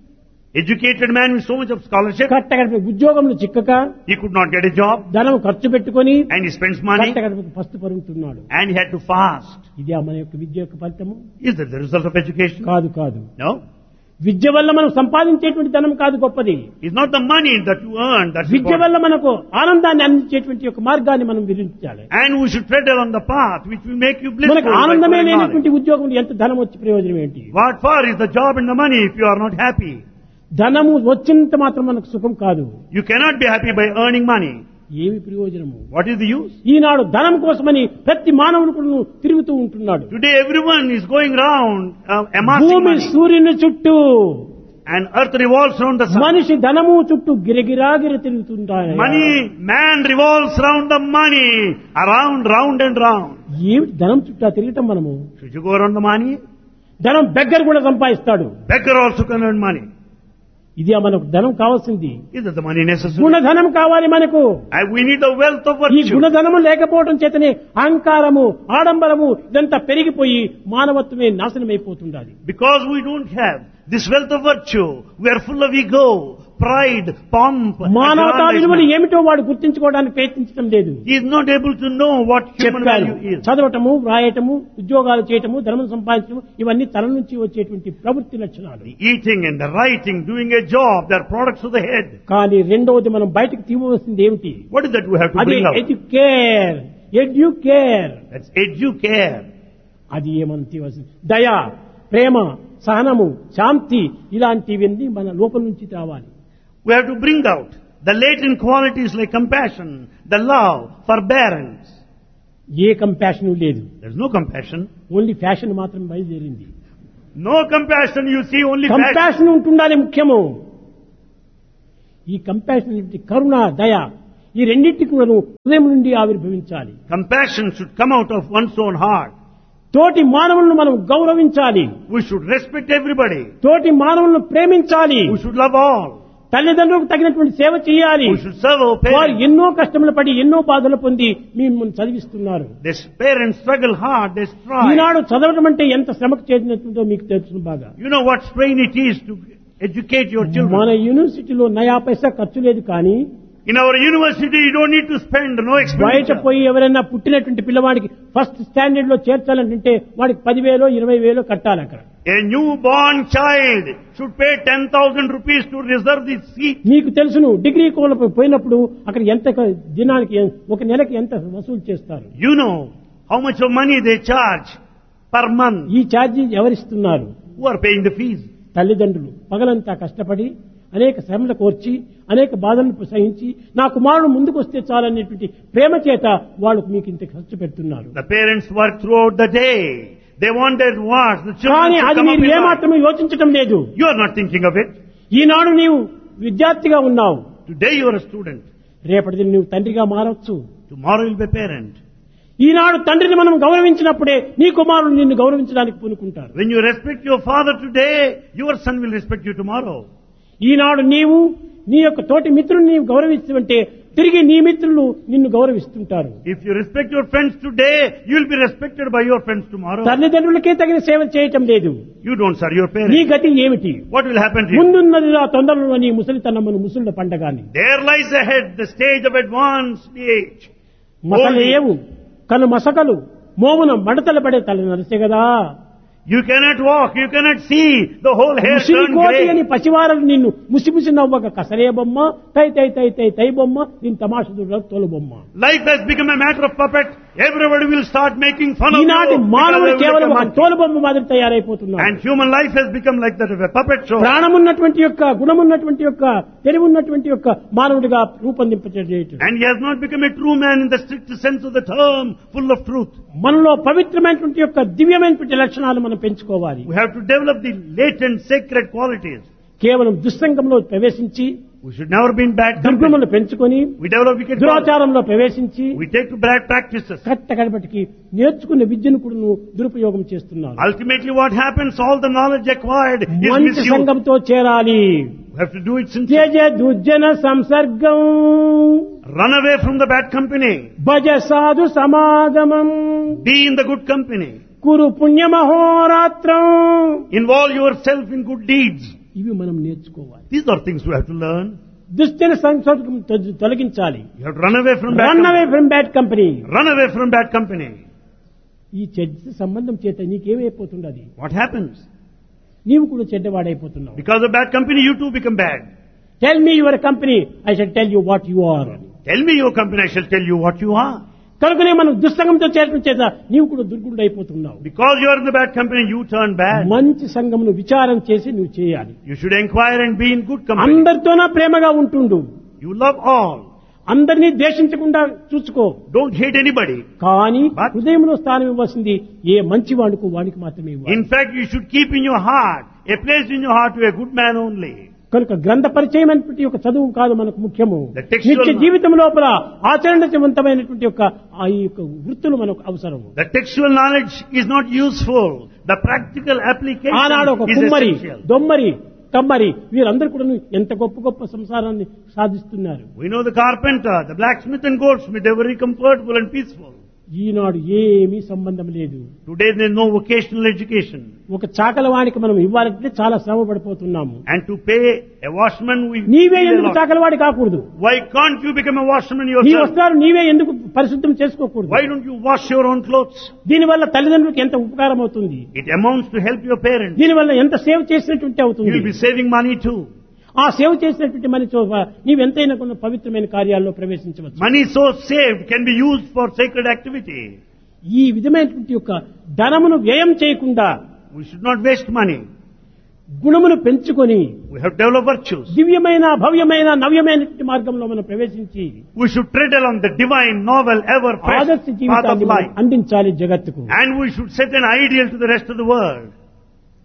Educated man with so much of scholarship, కట్టగడప ఉద్యోగంలో చిక్కక he could not get a job ధనం ఖర్చు పెట్టుకొని and he spends money కట్టగడపకు పస్తు పరుగుతున్నాడు. and he had to fast. ఇదే మన యొక్క విద్య యొక్క ఫలితము Is that the result of education? కాదు. కాదు No. విద్య వల్ల మనం సంపాదించేటువంటి ధనం కాదు గొప్పది. It's not the money that you earn that's Vidya important. వల్ల మనకు ఆనందాన్ని అందించేటువంటి ఒక మార్గాన్ని మనం విధించాలి. And we should tread along the path which will make you blissful. మనకు by ఆనందమే knowledge. లేనటువంటి ఉద్యోగం ఎంత ధనం వచ్చి ప్రయోజనం ఏంటి? What for is the job and the money if you are not happy? ధనము వచ్చినంత మాత్రం మనకు సుఖం కాదు. You cannot be happy by earning money. ఏమి ప్రయోజనము? What is the use? ఈనాడు ధనం కోసమని ప్రతి మానవుడు కూడా తిరుగుతూ ఉంటున్నాడు. Today everyone is going round uh, amassing భూమి money. సూర్యుని చుట్టూ, And earth revolves round the sun. మనిషి ధనము చుట్టూ గిరగిరాగిర తిరుగుతుంటాడు. Money, man revolves round the money. Around, round and round. ఏమిటి ధనం చుట్టూ తిరగటం? మనము Should you go around the money? ధనం బెగ్గర కూడా సంపాదిస్తాడు. Beggar also can earn money. ఇది మనకు ధనం కావాల్సింది. Is that the money necessary? గుణధనం కావాలి మనకు. And we need the wealth of ఈ virtue. గుణధనము లేకపోవడం చేతనే అహంకారము, ఆడంబరము ఇదంతా పెరిగిపోయి మానవత్వమే నాశనమైపోతుండాలి. Because we don't have this wealth of virtue, we are full of ego, pride, pomp, మానవతా విలువలు aggrandizement. ఏమిటో వాడు గుర్తించుకోవడానికి ప్రయత్నించడం లేదు. He is not able to know what human చెప్పారు, value is. చదవటము, వ్రాయటము, ఉద్యోగాలు చేయటము, ధనం సంపాదించడం ఇవన్నీ తల నుంచి వచ్చేటువంటి ప్రవృత్తి లక్షణాలు. The eating and the writing, doing a job, they are products of the head. కానీ రెండవది మనం బయటకు తీయవలసింది ఏమిటి? What is that we have to అది bring out? Educare. Educare That's educare. అది ఏమని తీయవలసింది? దయ, ప్రేమ, సహనము, శాంతి ఇలాంటివన్నీ మన లోపల నుంచి రావాలి. We have to bring out the latent qualities like compassion, the love, forbearance. A compassion లేదు. There's no compassion. Only fashion మాత్రం బయలుదేరింది. No compassion, you see only passion. Compassion ఉంటుండాలి ముఖ్యము. ఈ కంపాషన్ కరుణ, దయ ఈ రెండింటికి మనం హృదయం నుండి ఆవిర్భవించాలి. Compassion should come out of one's own heart. తోటి మానవులను మనం గౌరవించాలి. We should respect everybody. తోటి మానవులను ప్రేమించాలి. We should love all. తల్లిదండ్రులకు తగినటువంటి సేవ చేయాలి. We should serve our వారు parents. ఎన్నో కష్టములు పడి ఎన్నో బాధలు పొంది మిమ్మల్ని చదివిస్తున్నారు. These parents struggle hard, they strive. ఈనాడు చదవడం అంటే ఎంత శ్రమకు చేసినట్టుందో మీకు తెలుసు బాగా. You know what strain it is to educate your మన children. యూనివర్సిటీలో నయా పైసా ఖర్చు లేదు, కానీ In our university, you don't need to spend, no బయట expenditure. పోయి ఎవరైనా పుట్టినటువంటి పిల్లవాడికి ఫస్ట్ స్టాండర్డ్ లో చేర్చాలంటే వాడికి పదివేలో ఇరవై వేలో కట్టాలి. అక్కడ A newborn child should pay ten thousand rupees to reserve the seat. మీకు తెలుసును, డిగ్రీ కోల పోయినప్పుడు అక్కడ ఎంత దినానికి ఒక నెలకి ఎంత వసూలు చేస్తారు. You know how much of money they charge per month. ఈ charge ఎవరిస్తున్నారు? Who are paying the fees? తల్లిదండ్రులు పగలంతా కష్టపడి అనేక శ్రమలు కోర్చి అనేక బాధలను సహించి నా కుమారుడు ముందుకు వస్తే చాలనేటువంటి ప్రేమ చేత వాళ్ళు మీకు ఇంత ఖర్చు పెడుతున్నారు. The parents work throughout the day. They want their wards. The children కానీ should అది come up మీరు in life. ఏమాత్రమే యోచించటం లేదు. You are not thinking of it. ఈనాడు నీవు విద్యార్థిగా ఉన్నావు, Today you are a student. రేపటిది నువ్వు తండ్రిగా మారవచ్చు. Tomorrow you will be a parent. ఈనాడు తండ్రిని మనం గౌరవించినప్పుడే నీ కుమారుడు నిన్ను గౌరవించడానికి పూనుకుంటారు. When you respect your father today, your son will respect you tomorrow. ఈనాడు నీవు నీ యొక్క తోటి మిత్రుని నీవు గౌరవిస్తుంటే తిరిగి నీ మిత్రులు నిన్ను గౌరవిస్తుంటారు. If you respect your friends today, you will be respected by your friends tomorrow. తల్లిదండ్రులకే తగిన సేవ చేయటం లేదు. You don't serve your నీ parents. గతి ఏమిటి? What will happen to you? ముందున్నది ఆ తొందరలో నీ ముసలితనమును ముసుళ్ళ పండగాని There lies ahead the stage of advanced age. మసలేవు కను మసకలు మోమున మడతలు పడే తల నరిసే కదా. You cannot walk, you cannot see, the whole hair Musiri turned కోటి అని grey. పసివారలు నిన్ను ముసిముసి నవ్వక కసరే బొమ్మ, తై తై తై తై తై బొమ్మ, దీని తమాషుడు తొలు బొమ్మ. Life has become a matter of puppet. Everybody will start making fun of you. ఈనాటి because మానవుడు they will కేవలం become ఒక monkey. తోలు బొమ్మ మాదిరి తయారైపోతున్నాడు. And human life has become like that of a puppet show. ప్రాణమున్నటువంటి యొక్క గుణమున్నటువంటి యొక్క తెలివున్నటువంటి యొక్క మానవుడిగా రూపొందింపచేయటం. And he has not become a true man in the strict sense of the term, full of truth. మనలో పవిత్రమైనటువంటి యొక్క దివ్యమైనటువంటి లక్షణాలు మనం పెంచుకోవాలి. We have to develop the latent sacred qualities. కేవలం దుస్సంగంలో ప్రవేశించి We should never be in bad company. దుర్గములు పెంచుకొని We develop wicked qualities. దురాచారంలో ప్రవేశించి We take to bad practices. కట్ట కడపటికి నేర్చుకున్న విద్యను కూడా దురుపయోగం చేస్తున్నారు. Ultimately what happens, all the knowledge acquired is మంచి misused. సంఘంతో చేరాలి. We have to do it sincerely. త్యజ దుర్జన సంసర్గం Run away from the bad company. భజ సాధు సమాగమం Be in the good company. Kuru పుణ్యమహోరాత్రం. Involve yourself in good deeds. ఇవి మనం నేర్చుకోవాలి. These are things we have to learn. దుశ్చన సంసర్గం తొ- తొలగించాలి. You have to run away from bad run away company. From bad company. Run away from bad company. ఈ చెడ్డ సంబంధం చేత నీకేమైపోతున్నది? What happens? నీవు కూడా చెడ్డవాడైపోతున్నావు. Because of bad company, you too become bad. Tell me your company, I shall tell you what you are. Tell me your company, I shall tell you what you are. కనుకనే మనం దుస్సంగంతో చేరడం చేత నీవు కూడా దుర్గుడు అయిపోతున్నావు. Because you are in the bad company, you turn bad. మంచి సంఘమును విచారం చేసి నువ్వు చేయాలి. You should inquire and be in good company. అందరితోనా ప్రేమగా ఉంటుండు. You love all. అందరినీ ద్వేషించకుండా చూసుకో. Don't hate anybody. కానీ But- హృదయంలో స్థానం ఇవ్వాల్సింది ఏ మంచి వాడుకు వాడికి మాత్రమే ఇవ్వాలి. In fact, you should keep in your heart, a place in your heart to a good man only. కనుక గ్రంథ పరిచయం అనేటువంటి ఒక చదువు కాదు మనకు ముఖ్యము. The textual నిత్య knowledge. జీవితం లోపల ఆచరణవంతమైనటువంటి యొక్క ఆ యొక్క వృత్తులు మనకు అవసరము. The textual knowledge is not useful. The practical application ఆనాడు ఒక is కుమ్మరి, essential. దొమ్మరి, కమ్మరి వీరందరూ కూడా ఎంత గొప్ప గొప్ప సంసారాన్ని సాధిస్తున్నారు. We know the carpenter, the blacksmith and goldsmith, they were very comfortable and peaceful. ఈనాడు ఏమీ సంబంధం లేదు. Today there is no vocational education. ఒక చాకలవాడికి మనం ఇవ్వాలంటే చాలా శ్రమ పడిపోతున్నాము. And to pay a washman, we నీవే pay a ఎందుకు lot. చాకలవాడి కాకూడదు? Why can't you become a washman నీ yourself? వస్త్రాలు నీవే ఎందుకు పరిశుద్ధం చేసుకోకూడదు? Why don't you wash your own clothes? దీనివల్ల తల్లిదండ్రులకు ఎంత ఉపకారం అవుతుంది? It amounts to help your parents. దీనివల్ల ఎంత సేవ చేసినట్టుంటే You అవుతుంది. will be saving money too. ఆ సేవ చేసినటువంటి మన నీవెంతైనా కొన్ని పవిత్రమైన కార్యాల్లో ప్రవేశించవచ్చు. Money so saved can be used for sacred activity. ఈ విధమైనటువంటి యొక్క ధనమును వ్యయం చేయకుండా We should not waste money. గుణమును పెంచుకొని We have to develop virtues. దివ్యమైన భవ్యమైన నవ్యమైనటువంటి మార్గంలో మనం ప్రవేశించి We should tread along the divine, novel, ever fresh ఆదర్శ path of జీవితాన్ని మనం life. అందించాలి జగత్తుకు. And we should set an ideal to the rest of the world.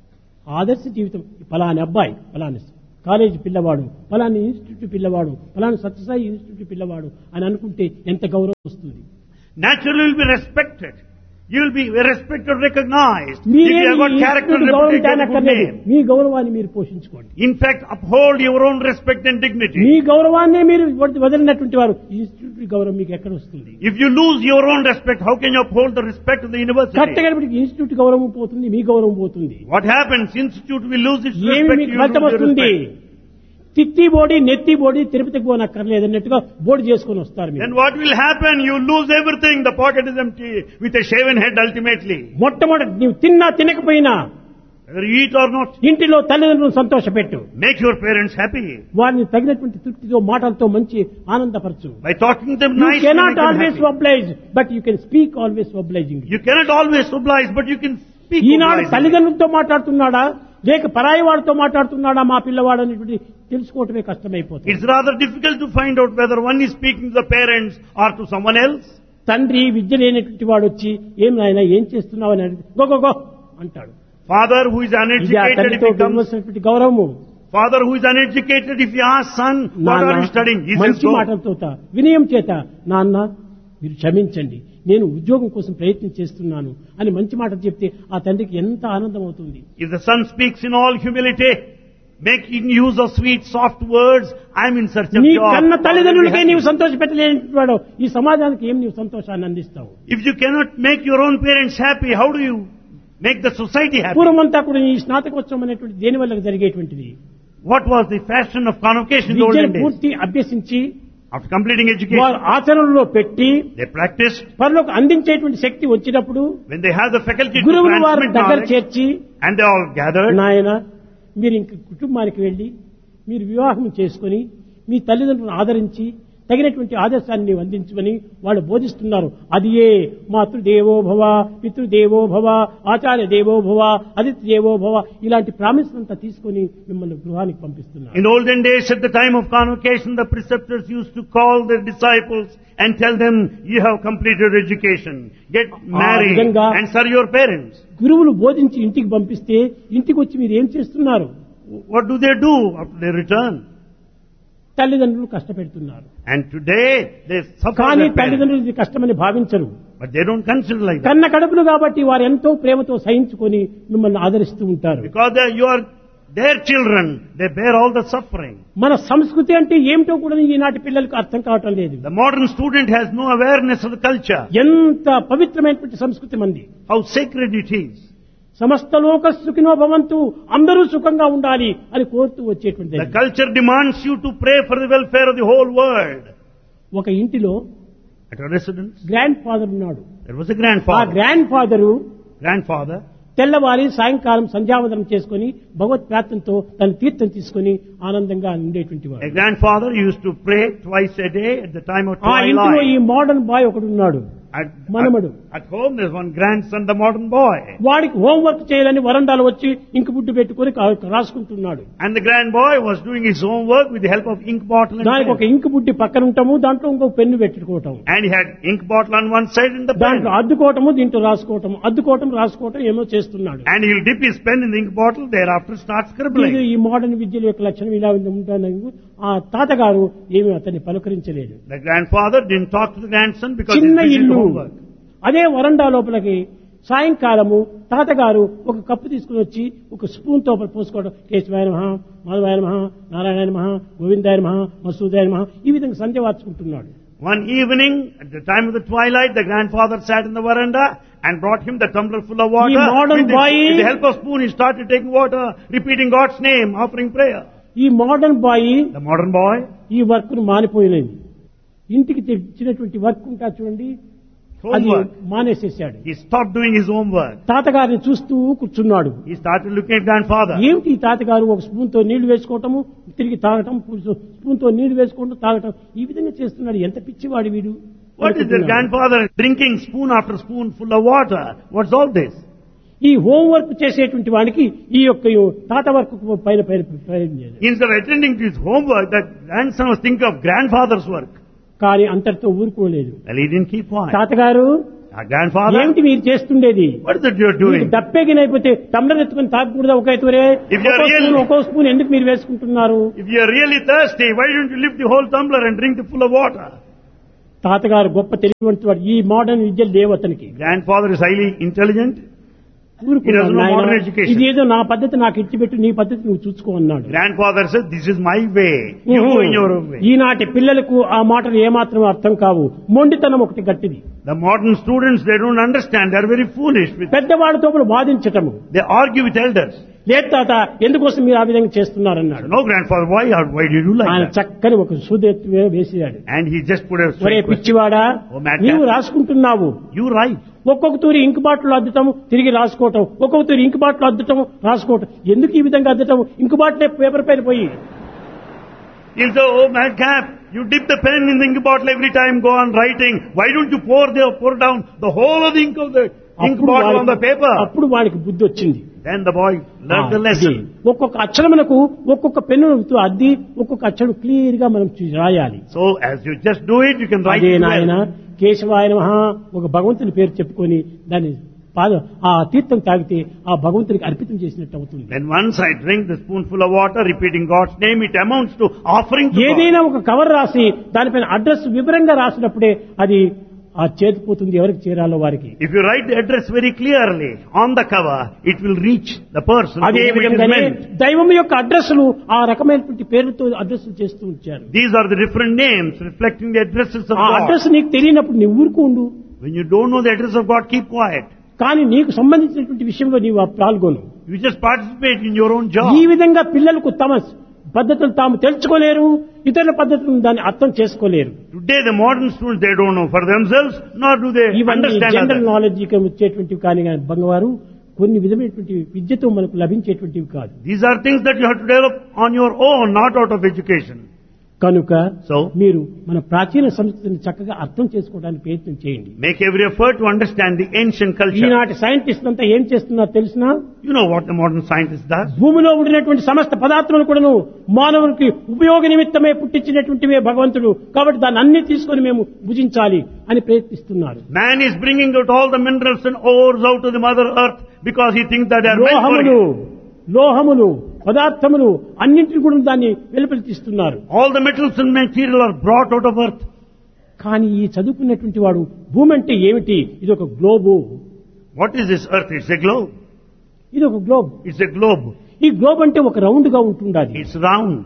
ఆదర్శ జీవితం ఫలాని అబ్బాయి, ఫలాని కాలేజీ పిల్లవాడు, ఫలాని ఇన్స్టిట్యూట్ పిల్లవాడు, ఫలాని సత్యసాయి ఇన్స్టిట్యూట్ పిల్లవాడు అని అనుకుంటే ఎంత గౌరవం వస్తుంది. Naturally will be respected. You will be respected, recognized. If మీరే you have got character and గౌరవం reputation, good దానక్కర్లేదు. name. మీ గౌరవాన్ని మీరు పోషించుకోండి. In fact, uphold your own respect and dignity. మీ గౌరవాన్నే మీరు వదిలినటువంటి వారు ఇన్స్టిట్యూట్ గౌరవం మీకు ఎక్కడ వస్తుంది? If you lose your own respect, how can you uphold the respect of the university? కట్టగడిపి institute గౌరవం పోతుంది, మీ గౌరవం పోతుంది. What happens? Institute will lose its ఏమి respect. మీకు You ఫలితం lose your వస్తుంది? respect. తిత్తి బోడి నెత్తి బోడి తిరుపతికి పోనక్కర్లేదు అన్నట్టుగా బోడి చేసుకుని వస్తారు మీరు. Then what will happen? You lose everything. The pocket is empty with a shaven head ultimately. మొట్టమొదటి నీవు తిన్నా తినకపోయినా Whether you eat or not, ఇంటిలో తల్లిదండ్రులను సంతోషపెట్టు. make your parents happy. వారిని తగినటువంటి తృప్తితో మాటలతో మంచి ఆనందపరచు. By talking to them You nicely, cannot make them always happy. oblige, but you can speak always obliging. You cannot always oblige, but you can speak Eenadu obligingly. తల్లిదండ్రులతో మాట్లాడుతున్నాడా లేక పరాయి వాడితో మాట్లాడుతున్నాడా మా పిల్లవాడు అనేటువంటి తెలుసుకోవటమే కష్టమైపోతుంది. It's rather difficult to find out whether one is speaking to the parents or to someone else. తండ్రి విద్య లేనటువంటి వాడు వచ్చి ఏం నాయన ఏం చేస్తున్నావు అని అడిగితే గో గో గో అంటాడు. Father who is ఇది ఆ uneducated, తల్లితో if he comes, ఇవ్వాల్సినటువంటి గౌరవము. father who is uneducated, if you ask son, what నాన్న, are you studying? He says, మంచి go. మాటలతో వినయం చేత నాన్న మీరు క్షమించండి నేను ఉద్యోగం కోసం ప్రయత్నం చేస్తున్నాను అని మంచి మాటలు చెప్తే ఆ తండ్రికి ఎంత ఆనందం అవుతుంది. If the son speaks in all humility, making use of sweet, soft words, I'm in search of నీ job. కన్న తల్లిదండ్రులకే నీవు సంతోష పెట్టలేని వాడు ఈ సమాజానికి ఏం నీవు సంతోషాన్ని అందిస్తావు? If you cannot make your own parents happy, how do you make the society happy? పూర్వమంతా కూడా ఈ స్నాతకోత్సవం అనేటువంటి దేని వల్ల జరిగేటువంటిది. What was the fashion of convocation in the olden విద్యను days? పూర్తి అభ్యసించి After completing వారు education, ఆచరణలో పెట్టి they practiced. పరులకు అందించేటువంటి శక్తి వచ్చినప్పుడు When they have the faculty to గురువులు వారిని transmit దగ్గర knowledge, చేర్చి and they all gathered, నాయన మీరు ఇంక కుటుంబానికి వెళ్లి మీరు వివాహం చేసుకుని మీ తల్లిదండ్రులను ఆదరించి తగినటువంటి ఆదర్శాన్ని నీవు అందించమని వాళ్ళు బోధిస్తున్నారు. అది ఏ మాతృదేవో భవ, పితృదేవో భవ, ఆచార్య దేవో భవ, అతిథి దేవో భవ ఇలాంటి ప్రామిస్ అంతా తీసుకుని మిమ్మల్ని గృహానికి పంపిస్తున్నారు. in olden days at the time of convocation, the preceptors used to call their disciples and tell them, you have completed education, get married విధంగా and serve your parents. గురువులు బోధించి ఇంటికి పంపిస్తే ఇంటికి వచ్చి మీరు ఏం చేస్తున్నారు? What do they do after they return? తల్లిదండ్రులు కష్టపెడుతున్నారు. And today they suffer కానీ their parents, తల్లిదండ్రులు ఇది కష్టమని భావించరు. but they don't consider like that. కన్న కడుపులు కాబట్టి వారు ఎంతో ప్రేమతో సహించుకొని మిమ్మల్ని ఆదరిస్తూ ఉంటారు. Because they, you are their children, they bear all the suffering. మన సంస్కృతి అంటే ఏమిటో కూడా ఈనాటి పిల్లలకు అర్థం కావటం లేదు. The modern student has no awareness of the culture, ఎంత పవిత్రమైనటువంటి సంస్కృతి మంది. how sacred it is. సమస్త లోక సుఖినో భవంతు అందరూ సుఖంగా ఉండాలి అని కోరుతూ వచ్చేటువంటి The culture demands you to pray for the welfare of the whole world. ఒక ఇంటిలో At a residence, grand father ఉన్నాడు. there was a ఆ grandfather. గ్రాండ్ ఫాదరు Grandfather, తెల్లవారి సాయంకాలం సంధ్యావందనం చేసుకుని భగవత్ ప్రార్థనతో తన తీర్థం తీసుకుని ఆనందంగా ఉండేటువంటి వాడు. a grandfather used to pray twice a day at the time of ఆ ఇంటిలో ఈ twilight. మోడర్న్ బాయ్ ఒకడు ఉన్నాడు. At, మనమడు. at, at home there's one grandson, the modern boy. వాడికి హోంవర్క్ చేయాలని వరండాలో వచ్చి ఇంకు బుడ్డు పెట్టుకుని కా- రాసుకుంటున్నాడు. And the grand boy was doing his homework with the help of ink bottle and దానికి ఒక pen. ఇంకు బుడ్డి పక్కన ఉంటాము దాంట్లో ఇంకొక పెన్ను పెట్టుకోవటం And he had ink bottle on one side and the pen. దాంట్లో అద్దుకోవటము దీంట్లో రాసుకోవటం అద్దుకోవటం రాసుకోవటం ఏమో చేస్తున్నాడు. And he'll dip his pen in the ink bottle, thereafter start ఇది scribbling. ఈ మోడర్న్ విద్యల యొక్క లక్షణం ఇలా ఉంటాను. ఆ తాతగారు ఏమి అతన్ని పలకరించలేదు. The grandfather didn't talk to the grandson because he's చిన్న busy with ఇల్లు homework. అదే వరండా లోపలికి సాయంకాలము తాతగారు ఒక కప్పు తీసుకుని వచ్చి ఒక స్పూన్ తో పోసుకోవడం కేశవాయ నమః మాధవాయ నమః నారాయణ నమః గోవిందాయ నమః మసూదాయ నమః ఈ విధంగా సంధ్య వార్చుకుంటున్నాడు. One evening, at the time of the twilight, the grandfather sat in the veranda and brought him the tumbler full of water. He modern With the, boy- with the help of spoon, he started taking water, repeating God's name, offering prayer. ఈ modern bye The modern boy, ఈ work ను మానిపోయినది. ఇంటికి తెచ్చినటువంటి work ఉంటా చూడండి అది homework. మానేసేసాడు. He stopped doing his homework. తాతగారిని చూస్తూ కూర్చున్నాడు. He started looking at grandfather. ఏమిటి ఈ తాతగారు ఒక స్పూన్ తో నీళ్లు వేసుకోవటము తిరిగి తాగటం స్పూన్ తో నీళ్లు వేసుకోవటం తాగటం ఈ విధంగా చేస్తున్నాడు. ఎంత పిచ్చివాడు వీడు. What is the grandfather drinking spoon after spoon full of water? What's all this? ఈ హోంవర్క్ చేసేటువంటి వానికి ఈ యొక్క తాత వర్క్ పైన పైన పైన చేయలేదు. Instead of attending to his homework, that grandson was thinking of grandfather's work. కానీ అంతటితో ఊరుకోలేదు. Well, he didn't keep quiet. తాతగారు Our grandfather, ఏమిటి మీరు చేస్తుండేది? what is it you are doing? దప్పేగినైపోతే టమ్లర్ ఎత్తుకుని తాగకూడదా ఒక ఎత్తురే? If you are ఒక్కో really- స్పూన్ ఒక్కో spoon ఎందుకు మీరు వేసుకుంటున్నారు? If you are really thirsty, why don't you lift the whole tumbler and drink it full of water? తాతగారు గొప్ప తెలివివంటి వాడు. ఈ మోడర్న్ విద్యలు లేవు అతనికి. Grandfather is highly intelligent. ఊరుకున్నాడు, He doesn't know నాయనా, modern education. ఇది ఏదో నా పద్ధతి నాకు ఇచ్చిపెట్టు, నీ పద్ధతి నువ్వు చూసుకో అన్నాడు. Grandfather said, this is my way. You go in your own way. ఈనాటి పిల్లలకు ఆ మాటలు ఏమాత్రం అర్థం కావు. మొండితనం ఒకటి గట్టిది. The modern students, they don't understand. They are very foolish. With, పెద్దవాడితో కూడా వాదించటము. they argue with elders. లేదు తాత, ఎందుకోసం మీరు ఆ విధంగా చేస్తున్నారన్నాడు. No, grandfather, why are, why do you do like ఆయన that? చక్కని ఒక సూదెత్తు వేసాడు. And he just put a ఒరే straight question. పిచ్చివాడా, ఓ మ్యాట్ నీవు క్యాట్. రాసుకుంటున్నావు. You write. ఒక్కొక్క తూరి ఇంకు బాటలు అద్దటం, తిరిగి రాసుకోవటం, ఒక్కొక్క తూరి ఇంకు బాటలు అద్దటం, రాసుకోవటం. ఎందుకు ఈ విధంగా అద్దటం? ఇంకు బాటలే పేపర్ పైన పోయి. He'll say, oh madcap, you dip the pen in the ink bottle every time, go on writing. Why don't you pour the, pour down the whole of the ink of the ink అప్పుడు bottle on the వాడికి- paper? అప్పుడు వాడికి బుద్ధి వచ్చింది. Then the boy learned the ఆ, lesson. ఇది. ఒక్కొక్క అక్షరమునకు ఒక్కొక్క పెన్నుతో అద్ది ఒక్కొక్క అక్షరం క్లియర్ గా మనం చూ- రాయాలి. So as you just do it, you can write అదే it నాయన well. కేశవాయ నమః ఒక భగవంతుని పేరు చెప్పుకొని దాన్ని పాద ఆ తీర్థం తాగితే ఆ భగవంతునికి అర్పితం చేసినట్టు అవుతుంది. When once I drink the spoonful of water, repeating God's name, it amounts to offering to God. ఏదైనా ఒక కవర్ రాసి దానిపైన అడ్రస్ వివరంగా రాసినప్పుడే అది ఆ చేతిపోతుంది ఎవరికి చేరాలో వారికి. If you write the address very clearly on the cover, it will reach the person to అదే whom it is విధంగానే meant. దైవం యొక్క అడ్రస్లు ఆ రకమైనటువంటి పేర్లతో అడ్రస్లు చేస్తూ ఉంచారు. These are the different names reflecting the addresses of ఆ God. అడ్రస్ నీకు తెలియనప్పుడు నీ ఊరుకు ఉండు. When you don't know the address of God, keep quiet. కానీ నీకు సంబంధించినటువంటి విషయంలో నీవు ఆ పాల్గొను. You just participate in your own job. ఈ విధంగా పిల్లలకు తమ పద్ధతులు తాము తెలుసుకోలేరు, ఇతరుల పద్ధతులను దాన్ని అర్థం చేసుకోలేరు. Today the modern students, they don't know for themselves, nor do they ఇవన్నీ understand జనరల్ others. నాలెడ్జ్ వచ్చేటువంటివి కానీ కానీ బంగవారు కొన్ని విధమైనటువంటి విద్యతో మనకు లభించేటువంటివి కాదు. These are things that you have to develop on your own, not out of education. కనుక So, మీరు మన ప్రాచీన సంస్కృతిని చక్కగా అర్థం చేసుకోవడానికి ప్రయత్నం చేయండి. make every effort to understand the ancient culture. ఈనాటి సైంటిస్ట్ అంతా ఏం చేస్తున్నారో తెలిసినా, You know what the modern scientist does? భూమిలో ఉండినటువంటి సమస్త పదార్థములు కూడాను మానవునికి ఉపయోగ నిమిత్తమే పుట్టించినటువంటివే భగవంతుడు, కాబట్టి దాన్ని అన్ని తీసుకొని మేము భుజించాలి అని ప్రయత్నిస్తున్నారు. Man is bringing out all the minerals and ores out of the mother earth because he thinks that they are meant for లోహములు him. లోహములు పదార్థములు అన్నింటిని కూడా దాన్ని వెలుపలి తీస్తున్నారు. All the metals and material are brought out of earth. కానీ ఈ చదువుకున్నటువంటి వాడు భూమి అంటే ఏమిటి? ఇది ఒక globe, What is this earth? It's a globe. ఇది ఒక గ్లోబ్. It's a globe. ఈ గ్లోబ్ అంటే ఒక రౌండ్ గా ఉంటుండాలి. It's round.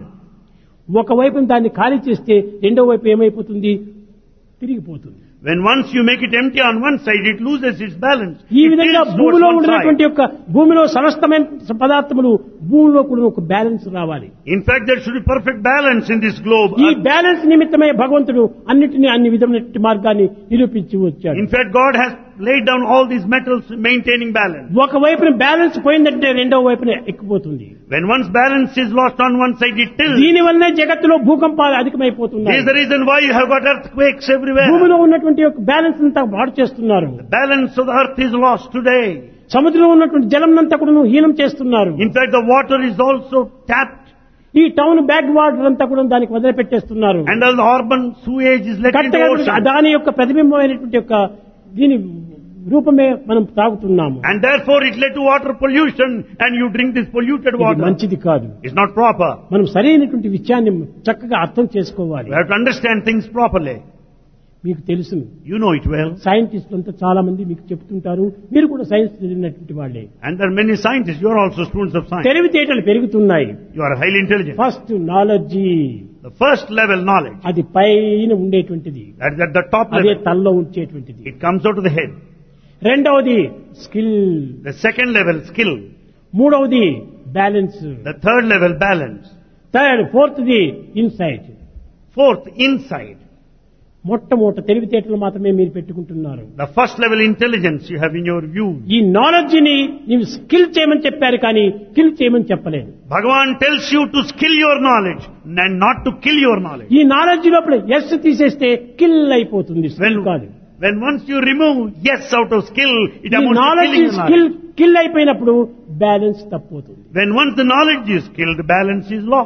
ఒకవైపు దాన్ని ఖాళీ చేస్తే రెండో వైపు ఏమైపోతుంది? తిరిగిపోతుంది. When once you make it empty on one side, it loses its balance. ఈ It విధంగా tilts towards భూమిలో one ఉండినటువంటి side. యొక్క భూమిలో సమస్తమైన పదార్థములు భూమిలో కూడా ఒక బ్యాలెన్స్ రావాలి. In fact, there should be perfect balance in this globe. ఈ బ్యాలెన్స్ నిమిత్తమే భగవంతుడు అన్నిటినీ అన్ని విధమైన మార్గాన్ని నిరూపించి వచ్చాడు. In fact, God has laid down all these metals maintaining balance. ఒక వైపున బ్యాలెన్స్ పోయిందంటే రెండో వైపున ఎక్కిపోతుంది. When once balance is lost on one side, it tilts. దీని వల్లనే జగత్తులో భూకంపాలు This అధికమైపోతున్నాయి. is the reason why you have got earthquakes everywhere. భూమిలో ఉన్నటువంటి యొక్క బ్యాలెన్స్ అంతా పాడు చేస్తున్నారు. The balance of the earth is lost today. సముద్రంలో ఉన్నటువంటి జలం అంతా కూడా హీనం చేస్తున్నారు. In fact, the water is also tapped, ఈ టౌన్ బ్యాక్ వాటర్ అంతా కూడా దానికి వదిలిపెట్టేస్తున్నారు. and all the urban sewage is let into the కట్టగా ocean. దాని యొక్క ప్రతిబింబమైనటువంటి యొక్క దీని రూపమే మనం తాగుతున్నాము. And therefore it led to water pollution, and you drink this polluted ఇది water. మంచిది కాదు. It's not proper. మనం సరైనటువంటి విషయాన్ని చక్కగా అర్థం చేసుకోవాలి. We have to understand things properly. మీకు తెలుసు, You know it well. సైంటిస్టులు అంతా చాలా మంది మీకు చెప్తుంటారు. మీరు కూడా సైన్స్ చదివినటువంటి వాళ్ళే. And there are many scientists. You are also students of science. తెలివితేటలు పెరుగుతున్నాయి. You are highly intelligent. First knowledge, The first level knowledge, అది పైన ఉండేటువంటిది, that is at the top అదే level. తలలో ఉంచేటువంటిది. It comes out of the head. రెండవది skill, The second level, skill. మూడవది balance, The third level, balance. Third ఫోర్త్ది insight. Fourth, insight. మొట్టమొదట తెలివితేటలు మాత్రమే మీరు పెట్టుకుంటున్నారు. The first level intelligence you have in your view. ఈ నాలెడ్జ్ ని నీవు స్కిల్ చేయమని చెప్పారు కానీ కిల్ చేయమని చెప్పలేదు. Bhagavan tells you to skill your knowledge and not to kill your knowledge. ఈ నాలెడ్జ్ లోపల ఎస్ తీసేస్తే కిల్ అయిపోతుంది, When, skill కాదు. when once you remove yes out of skill, it ఈ amounts to knowledge killing your skill knowledge. Kill అయిపోయినప్పుడు balance తప్పుతుంది. When once the knowledge is killed, the balance is lost.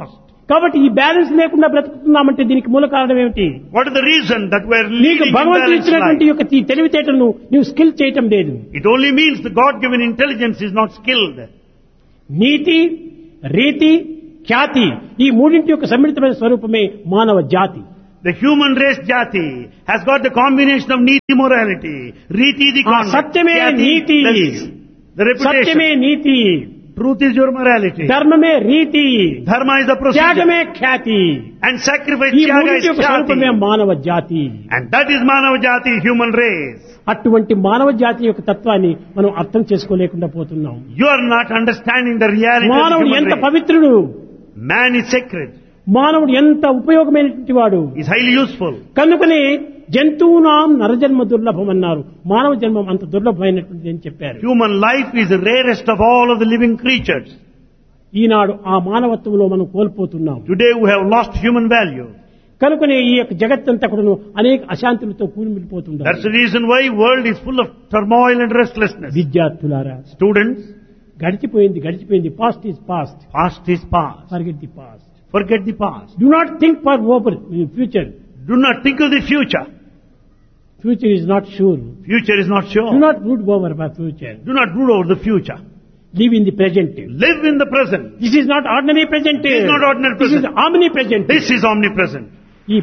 కాబట్టి ఈ balance లేకుండా బ్రతుకుతున్నామంటే దీనికి మూల కారణం ఏమిటి? What is the reason that we are నీకు leading భగవంతుడు imbalanced ఇచ్చినటువంటి life? యొక్క ఈ తెలివితేటలను నీవు స్కిల్ చేయటం లేదు. It only means the God-given intelligence is not skilled. నీతి, రీతి, ఖ్యాతి ఈ మూడింటి యొక్క సమ్మిళితమైన స్వరూపమే మానవ జాతి. The human race jati has got the combination of neeti morality, riti the ఆ conduct, సత్యమే jati నీతి, the సత్యమే reputation, NITI, truth is your morality, ధర్మమే రీతి, dharma is the త్యాగమే procedure, Khyati. and sacrifice ఈ tyaga మూడింటి is యొక్క స్వరూపమే jati, మానవ జాతి. and that is manava jati, human race. అటువంటి మానవ జాతి యొక్క తత్వాన్ని మనం అర్థం చేసుకోలేకుండా పోతున్నాం. You are not understanding the reality of the మానవుడు human ఎంత race. పవిత్రుడు, Man is sacred, మానవుడు ఎంత ఉపయోగమైనటువంటి వాడు. is highly useful. కనుకనే జంతువునాం నరజన్మ దుర్లభం అన్నారు. మానవ జన్మం అంత దుర్లభమైనటువంటిది అని చెప్పారు. Human life is the rarest of all of the living creatures. ఈనాడు ఆ మానవత్వంలో మనం కోల్పోతున్నాం. Today we have lost human value. కనుకనే ఈ యొక్క జగత్తంతా కూడా అనేక అశాంతులతో కూలిమిలిపోతున్నారు. That's the reason why world is full of turmoil and restlessness. విద్యార్థులారా, Students, గడిచిపోయింది గడిచిపోయింది past is past, past is past. Forget the past. Forget the past. Do not think for over future. Do not think of the future. Future is not sure. Future is not do sure. Not brood over for future. Do not brood over the future. Live in the present. Live in the present. This is not ordinary present. This is not ordinary this is present. Omni present. This is omnipresent. ఈ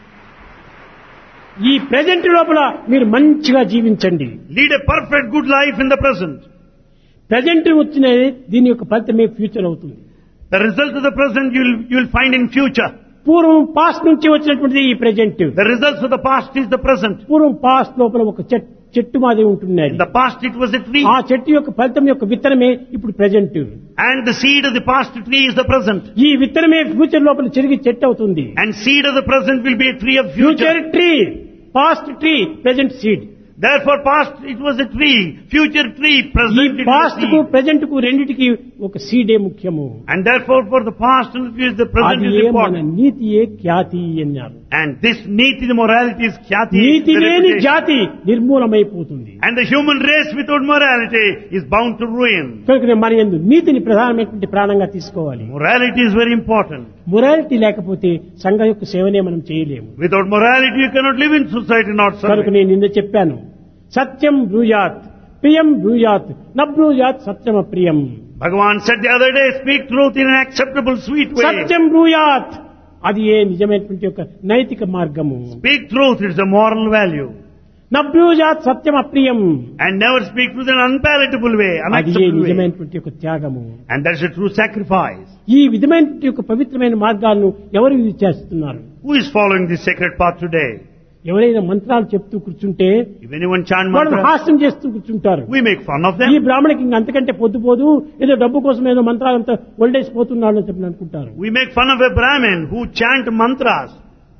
ఈ present లోపల మీరు మంచిగా జీవించండి. Lead a perfect good life in the present. Present వచ్చిన దీని యొక్క ఫలితమే ఫ్యూచర్ అవుతుంది. The result of the present you will you will find in future. పూర్వం పాస్ట్ నుంచి వచ్చినటువంటిది ఈ present. The results of the past is the present. పూర్వం past లోపల ఒక చెట్- చెట్టు మాదిరి ఉంటున్నది. In the past it was a tree. ఆ చెట్టు యొక్క ఫలితం యొక్క విత్తనమే ఇప్పుడు present. And the seed of the past tree is the present. ఈ విత్తనమే ఫ్యూచర్ లోపల చెరిగి చెట్టు అవుతుంది. And seed of the present will be a tree of future. Future tree, past tree, present seed. Therefore past it was a tree, future tree, ఈ present it was past a కు seed. Present కు రెండిటికి ఒక సీడే ముఖ్యము. And therefore for the past and the future the present అది is ఏ మన important. నీతియే ఖ్యాతి అన్నారు. And this neeti, the morality is khyati. NITI the లేని reputation. జాతి నిర్మూలమైపోతుంది. And the human race without morality is bound to ruin. కనుక మన యందు నీతిని ప్రధానమైనటువంటి ప్రాణంగా తీసుకోవాలి. Morality is very important. Morality లేకపోతే సంఘం యొక్క సేవనే మనం చేయలేము. Without morality you cannot live in society, not కనుక serve. నేను నిన్న చెప్పాను, సత్యం బ్రూయాత్, ప్రియం బ్రూయాత్, న బ్రూయాత్ సత్యం అప్రియం. Bhagavan said the other day, speak truth in an acceptable, sweet way. సత్యం బ్రూయాత్ అది ఏ నిజమైనటువంటి యొక్క నైతిక మార్గము. Speak truth, it's a moral value. న బ్రూయాత్ సత్యం అప్రియం And never speak truth in an unpalatable way, అది ఏ unacceptable way. నిజమైనటువంటి యొక్క త్యాగము. And that's a true sacrifice. ఈ విధమైనటువంటి యొక్క పవిత్రమైన మార్గాలను ఎవరు ఇది చేస్తున్నారు? Who is following this sacred path today? ఎవరైనా మంత్రాలు చెప్తూ కూర్చుంటే If anyone chant వాళ్ళు mantra, హాస్యం చేస్తూ కూర్చుంటారు. we make fun of ఈ them. బ్రాహ్మణికి ఇంక అంతకంటే పొద్దుపోదు, ఏదో డబ్బు కోసం ఏదో మంత్రాలంతా ఒళ్ళేసిపోతున్నాడు అని చెప్పి అనుకుంటారు. We make fun of a Brahmin who chant mantras.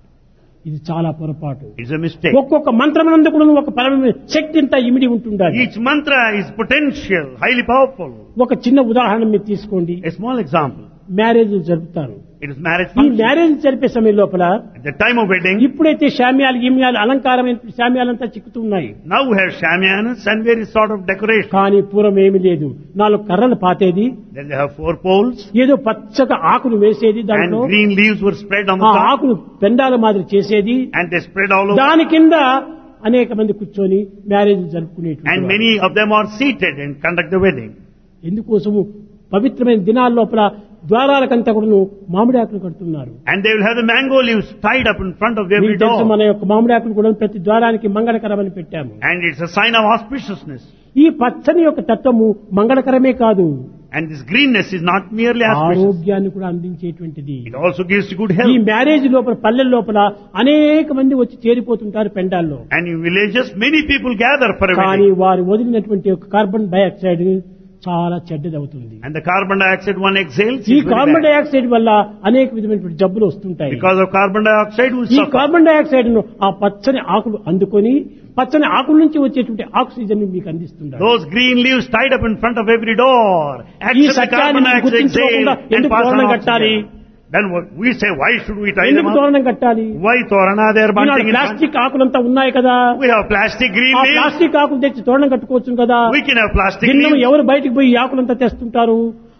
ఇది చాలా పొరపాటు. It's a mistake. ఒక్కొక్క మంత్రమునందు కూడా ఒక పరమ శక్తి అంతా ఇమిడి ఉంటుండాలి. Each mantra is potential, highly powerful. ఒక చిన్న ఉదాహరణ మీరు తీసుకోండి. A small example. మ్యారేజ్ జరుపుతారు. It is marriage ఈ function. మ్యారేజ్ జరిపే సమయం లోపల At the time of wedding, ఇప్పుడైతే శామ్యాలు గిమ్యాలు అలంకారమైన శామ్యాలంతా చిక్కుతున్నాయి. now we have shamianas and various sort of decoration. కానీ పూర్వం ఏమీ లేదు. నాలుగు కర్రలు పాతేది, Then they have four poles ఏదో పచ్చగా ఆకులు వేసేది, and దాంట్లో green leaves were spread on ఆ the top ఆకులు పెండాల మాదిరి చేసేది, and they spread all over. దాని కింద అనేక మంది కూర్చొని marriage జరుపుకునేటువంటి And many of them are seated and conduct the wedding. ఎందుకోసము పవిత్రమైన దినాల లోపల ద్వారాలకంతా కూడా మామిడి ఆకులు కడుతున్నారు. And they will have the mango leaves tied up in front of every మీకు తెలుసు, door. మన యొక్క మామిడి ఆకులు కూడా ప్రతి ద్వారానికి మంగళకరమని పెట్టాము. And it's a sign of auspiciousness. ఈ పచ్చని యొక్క తత్వము మంగళకరమే కాదు, And this greenness is not merely auspicious. ఆరోగ్యాన్ని కూడా అందించేటువంటిది. It also gives you good ఈ health. మ్యారేజ్ లోపల పల్లెల లోపల అనేక మంది వచ్చి చేరిపోతుంటారు పెండాల్లో. And in villages, many people gather for a కానీ wedding. వారు వదిలినటువంటి యొక్క కార్బన్ డైఆక్సైడ్ చాలా చెడ్డదవుతుంది. And the carbon dioxide one exhales. ఈ is very carbon bad. Dioxide వల్ల అనేక విధమైనటువంటి జబ్బులు వస్తుంటాయి. Because of carbon dioxide, we ఈ suffer. కార్బన్ డైఆక్సైడ్ ను ఆ పచ్చని ఆకులు అందుకొని పచ్చని ఆకుల నుంచి వచ్చేటువంటి ఆక్సిజన్ మీకు అందిస్తున్నారు. Those green leaves tied up in front of every door ఈ accept the సత్యాన్ని carbon dioxide గుర్తించుకోకుండా exhale and ఎందుకు pass on తోరణం కట్టాలి? oxygen. Then what we say, why should we tie them ఎందుకు up? తోరణం కట్టాలి? Why torana they are Eenadu bunting in front? Plastic ఆకులంతా ఉన్నాయి కదా, We have plastic green ఆ leaves. ప్లాస్టిక్ ఆకులు తెచ్చి తోరణం కట్టుకోవచ్చు కదా. We can have plastic భిన్నం leaves. ఎవరు బయటికి పోయి ఈ ఆకులంతా తెస్తుంటారు?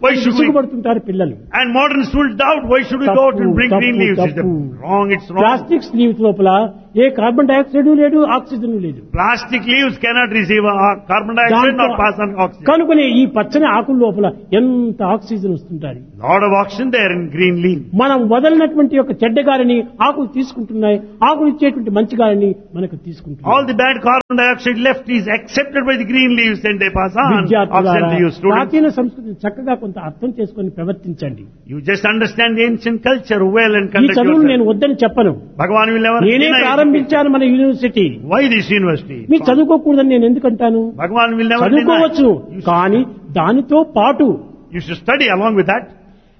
Why should we? విసుగుపడుతుంటారు పిల్లలు. And modern students doubt, why should we go out and bring తప్పు, green leaves? Is that తప్పు. wrong? It's wrong. Plastic leaves లోపల ఏ కార్బన్ డైఆక్సైడ్ లేదు, ఆక్సిజన్ లేదు. Plastic leaves cannot receive uh, carbon dioxide nor pass on oxygen. కనుకనే ఈ పచ్చని ఆకుల లోపల ఎంత ఆక్సిజన్ వస్తుంటాయి. Lot of oxygen there in green leaf. మనం వదలినటువంటి యొక్క చెడ్డ గాలిని ఆకులు తీసుకుంటున్నాయి, ఆకులు ఇచ్చేటువంటి మంచి గాలిని మనకు తీసుకుంటున్నాయి. All the bad carbon dioxide left is accepted by the green leaves and they pass on oxygen విద్యార్థులారా, to you students. ప్రాచీన సంస్కృతిని చక్కగా కొంత అర్థం చేసుకొని ప్రవర్తించండి. You just understand the ancient culture well and ఈ conduct చదువును నేను yourself. వద్దని చెప్పను. Bhagavan will never నేనే deny it. ప్రారంభించాను మన యూనివర్సిటీ. Why this university? మీరు చదువుకోకూడదని నేను ఎందుకంటాను? Bhagavan will never చదువుకోవచ్చు, deny. You కానీ దానితో పాటు should, you should study along with that.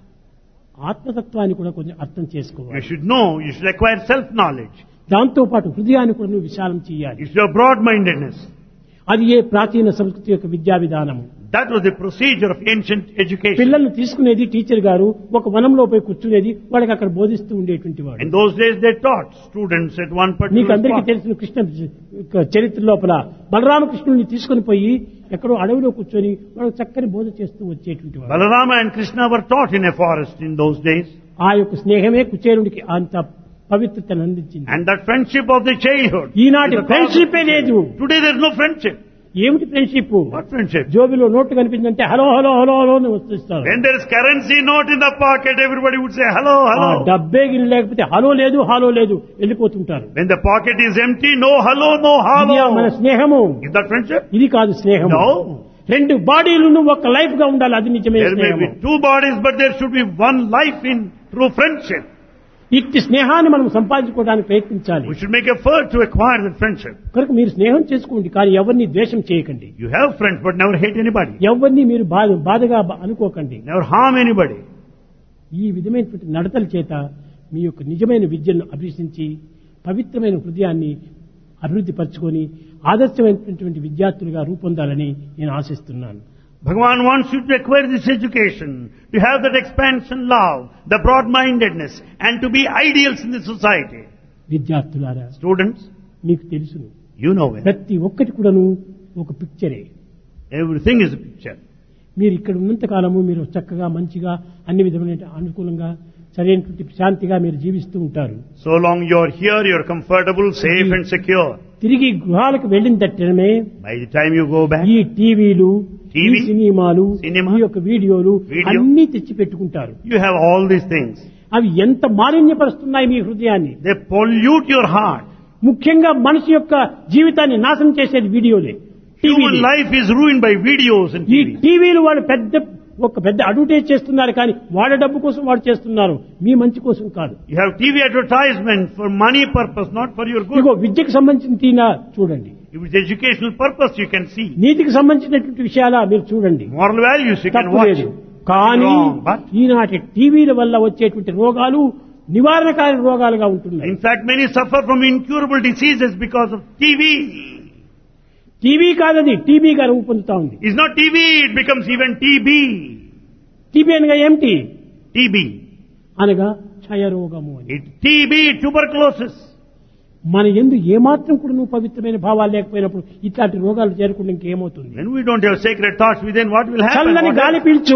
ఆత్మతత్వాన్ని కూడా కొంచెం అర్థం You చేసుకోవాలి. should know, you should acquire self-knowledge. దాంతో పాటు హృదయాన్ని కూడా నువ్వు విశాలం చేయాలి. You should have broad-mindedness. అది ఏ ప్రాచీన సంస్కృతి యొక్క విద్యా విధానము. That was the procedure of ancient education. పిల్లల్ని తీసుకునేది టీచర్ గారు ఒక వనంలో పోయి కూర్చునేది, వాళ్ళకి అక్కడ బోధిస్తూ ఉండేటువంటి వాడు. In those days they taught students at one మీకు particular అందరికీ spot. తెలిసిన కృష్ణ చరిత్ర లోపల బలరామకృష్ణుని తీసుకుని పోయి ఎక్కడో అడవిలో కూర్చొని వాళ్ళకి చక్కని బోధ చేస్తూ వచ్చేటువంటి వాడు. Balarama and Krishna were taught in a forest in those days. ఆ యొక్క స్నేహమే కుచేరుడికి అంత పవిత్రతను అందించింది. And that friendship of the childhood. ఈనాటి is the friendship cause of- లేదు. Today there is no friendship. ఏమిటి friendship? What friendship? జోబిలో note కనిపిందంటే hello hello hello hello అని వస్తున్నారు. When there is currency note in the pocket, everybody would say hello, ఆ hello. డబ్బే గిరి లేకపోతే hello లేదు hello లేదు వెళ్ళిపోతుంటారు. When the pocket is empty, no hello, no ఇది మన hello. స్నేహము. Is that friendship? ఇది కాదు స్నేహము. No. రెండు బాడీలను ఒక లైఫ్ గా ఉండాలి, అది నిజమే There may స్నేహము. be two bodies, but there should be one life in true friendship. ఇట్టి స్నేహాన్ని మనం సంపాదించుకోవడానికి ప్రయత్నించాలి. We should make effort to acquire that friendship. కనుక మీరు స్నేహం చేసుకోండి, కానీ ఎవరిని ద్వేషం చేయకండి. You have friends, but never hate anybody. ఎవరిని మీరు బాధ బాధగా బ- అనుకోకండి. Never harm anybody. ఈ విధమైనటువంటి నడతల చేత మీ యొక్క నిజమైన విద్యను అభ్యసించి పవిత్రమైన హృదయాన్ని అభివృద్ధి పరచుకొని ఆదర్శమైనటువంటి విద్యార్థులుగా రూపొందాలని నేను ఆశిస్తున్నాను. Bhagavan wants you to acquire this education, to have that expansion love, the broad-mindedness, and to be ideals in the society. విద్యార్థులారా, Students, మీకు తెలుసును, you know it. ప్రతి ఒక్కటి కూడాను ఒక పిక్చరే. Everything is a picture. మీరు ఇక్కడ ఉన్నంత కాలము మీరు చక్కగా మంచిగా అన్ని విధమైన అనుకూలంగా సరైనటువంటి శాంతిగా మీరు జీవిస్తూ ఉంటారు. So long you are here, you are comfortable, safe and secure. తిరిగి గృహాలకు వెళ్ళిన తట్టమే By the time you go back, ఈ టీవీలు, ఈ టీవీ, సినిమాలు, సినిమా, ఈ యొక్క వీడియోలు వీడియో, అన్ని తెచ్చి పెట్టుకుంటారు. you have all these things. అవి ఎంత మాలిన్యపరుస్తున్నాయి మీ హృదయాన్ని. They pollute your heart. ముఖ్యంగా మనిషి యొక్క జీవితాన్ని నాశనం చేసేది వీడియోలే, Human టీవీలే. life is ruined by videos and ఈ T V. టీవీలు వాళ్ళు పెద్ద ఒక పెద్ద అడ్వర్టైజ్ చేస్తున్నారు, కానీ వాళ్ళ డబ్బు కోసం వాళ్ళు చేస్తున్నారు, మీ మంచి కోసం కాదు. You have T V advertisement for money purpose, not for your good. ఇదిగో విద్యకు సంబంధించిన తీనా చూడండి, If it's educational purpose, you can see. నీతికి సంబంధించినటువంటి విషయాల మీరు చూడండి, Moral values, you can తప్పు watch. లేదు. కానీ Wrong, but- ఈనాటి టీవీల వల్ల వచ్చేటువంటి రోగాలు నివారణకారి రోగాలుగా ఉంటున్నాయి. In fact, many suffer from incurable diseases because of T V. TV కాదది టీబీగా రూపొందుతా ఉంది. It's not T V, it becomes even T B. TB అనగా ఏమిటి? T B. అనగా క్షయరోగము అని. It, T B, tuberculosis. మన ఎందు ఏమాత్రం కూడా నువ్వు పవిత్రమైన భావాలు లేకపోయినప్పుడు ఇట్లాంటి రోగాలు చేరకుండా ఇంకేమవుతుంది? When we don't have sacred thoughts within, what will happen? చల్లని What గాలి else? పీల్చు.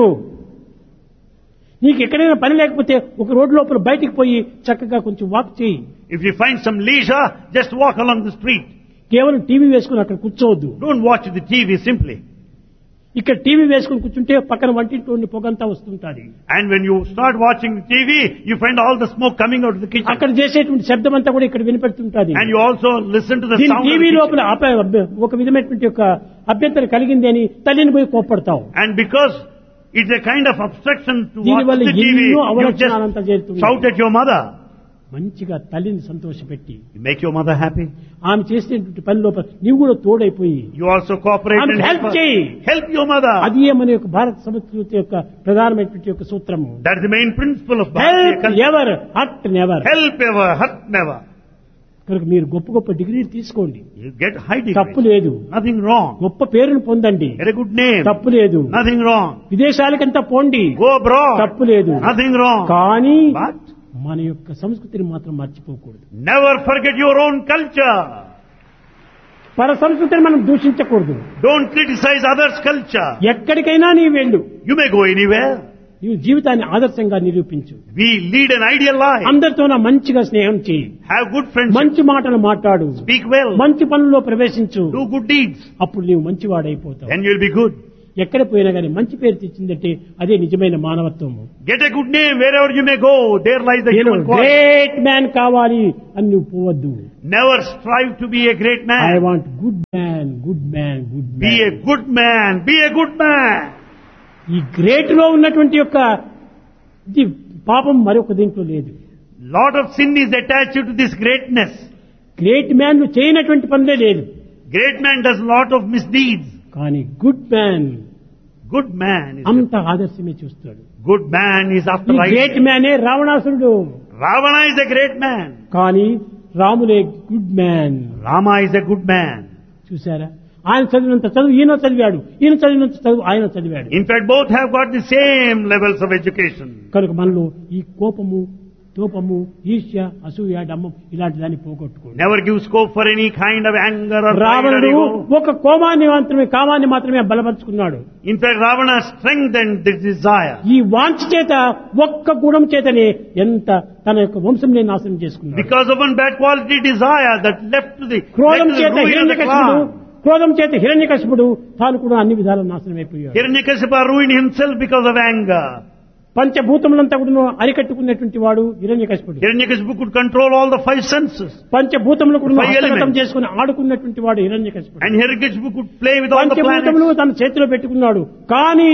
నీకు ఎక్కడైనా పని లేకపోతే ఒక రోడ్డు లోపల బయటికి పోయి చక్కగా కొంచెం వాక్ చేయి. If you find some leisure, just walk along the street. కేవలం టీవీ వేసుకుని అక్కడ కూర్చోవద్దు. Don't watch the T V simply. ఇక్కడ టీవీ వేసుకుని కూర్చుంటే పక్కన వంటింటి నుండి పొగంతా వస్తుంటాది. And when you start watching the T V, you find all the smoke coming out of the kitchen. అక్కడ చేసేటువంటి శబ్దం అంతా కూడా ఇక్కడ వినపడుతుంటది. And you also listen to the దీని sound of the TV kitchen. లోపల అప- ఒక విధమైనటువంటి యొక్క అభ్యంతరం కలిగింది అని తల్లిని పోయి కోప్పడతావు. And because it's a kind of obstruction to watch దీనివల్ల the T V, ఎన్నో you అవలక్షణాలంతా just చేరుతున్నాయి. shout at your mother. మంచిగా తల్లిని సంతోషపెట్టి You make your mother happy. ఆమె చేసేటువంటి పని లోపల నీవు కూడా తోడైపోయి You also cooperate ఆమె and help help her. చేయి. Help your mother. అది మన యొక్క భారత సంస్కృతి యొక్క ప్రధానమైనటువంటి యొక్క సూత్రము. That's the main principle of Bharatiya help culture. Ever hurt never. Help ever, hurt never. కనుక మీరు గొప్ప గొప్ప డిగ్రీలు తీసుకోండి, You get high తప్పు degree. లేదు. Nothing wrong. గొప్ప పేరును పొందండి, Get a good name. తప్పు లేదు. Nothing wrong. విదేశాలకంతా పోండి, Go abroad. తప్పు లేదు. Nothing wrong. కానీ But మన యొక్క సంస్కృతిని మాత్రం మర్చిపోకూడదు. never forget your own culture. పర సంస్కృతిని మనం దూషించకూడదు. Don't criticize others' culture. ఎక్కడికైనా నీ వెళ్ళు, You may go anywhere. నీవు జీవితాన్ని ఆదర్శంగా నిరూపించు. We lead an ideal life. అందరితో మంచిగా స్నేహం చేయి, Have good friendship. మంచి మాటలు మాట్లాడు, Speak well. మంచి పనుల్లో ప్రవేశించు. Do good deeds. అప్పుడు నీవు మంచివాడైపోతావు. Then you'll be good. ఎక్కడ పోయినా కానీ మంచి పేరు తెచ్చిందంటే అదే నిజమైన మానవత్వము. Get a good name wherever you may go. There lies the నేను human quality. గ్రేట్ మ్యాన్ కావాలి అని నువ్వు పోవద్దు. Never strive to be a great I man. Want good man, good man, good Be a man. good man. Be a good man. ఈ great లో ఉన్నటువంటి యొక్క ఇది పాపం మరొక దీంట్లో లేదు. Lot of sin is attached to this greatness. Great man ను చేయనటువంటి పనులే లేదు. Great man does lot of misdeeds. కానీ good man Good man is అంత ఆదర్శమే చూస్తాడు. good man is after ఈ గ్రేట్ right. మ్యానే రావణాసురుడు. Ravana is a great man. కానీ రాములే good man. Rama is a good man. చూసారా, ఆయన చదివినంత చదువు ఈయన చదివాడు, ఈయన చదివినంత చదువు ఆయన చదివాడు. In fact, both have got the same levels of education. కనుక మనలో ఈ కోపము, తోపము, ఈర్ష్య, అసూయ, డమ్మం ఇలాంటి దాన్ని పోగొట్టుకోండి. Never give scope for any kind of anger or pride or రావణుడు ego. ఒక కోమాన్ని మాత్రమే కామాన్ని మాత్రమే బలపరుచుకున్నాడు. In fact, Ravana strengthened the desire. ఈ వాంఛ చేత ఒక్క గుణం చేతనే ఎంత తన యొక్క వంశంనే నాశనం చేసుకున్నాడు. Because of one bad quality desire that left to the, led క్రోధం to the చేత ruin of the హిరణ్యకశిపుడు clan. క్రోధం చేత హిరణ్యకశిపుడు తాను కూడా అన్ని విధాల నాశనం అయిపోయాడు. Hiranyakasipa ruined himself because of anger. పంచభూతములంతా కూడా అరికట్టుకున్నటువంటి వాడు హిరణ్యకశిపుడు. Hiranyakasipu could control all the five senses. పంచభూతములు కూడా Five హస్తగతం elements. చేసుకుని ఆడుకున్నటువంటి వాడు హిరణ్యకశిపుడు. And Hiranyakasipu could play with all the పంచభూతములు planets. తన చేతిలో పెట్టుకున్నాడు. కానీ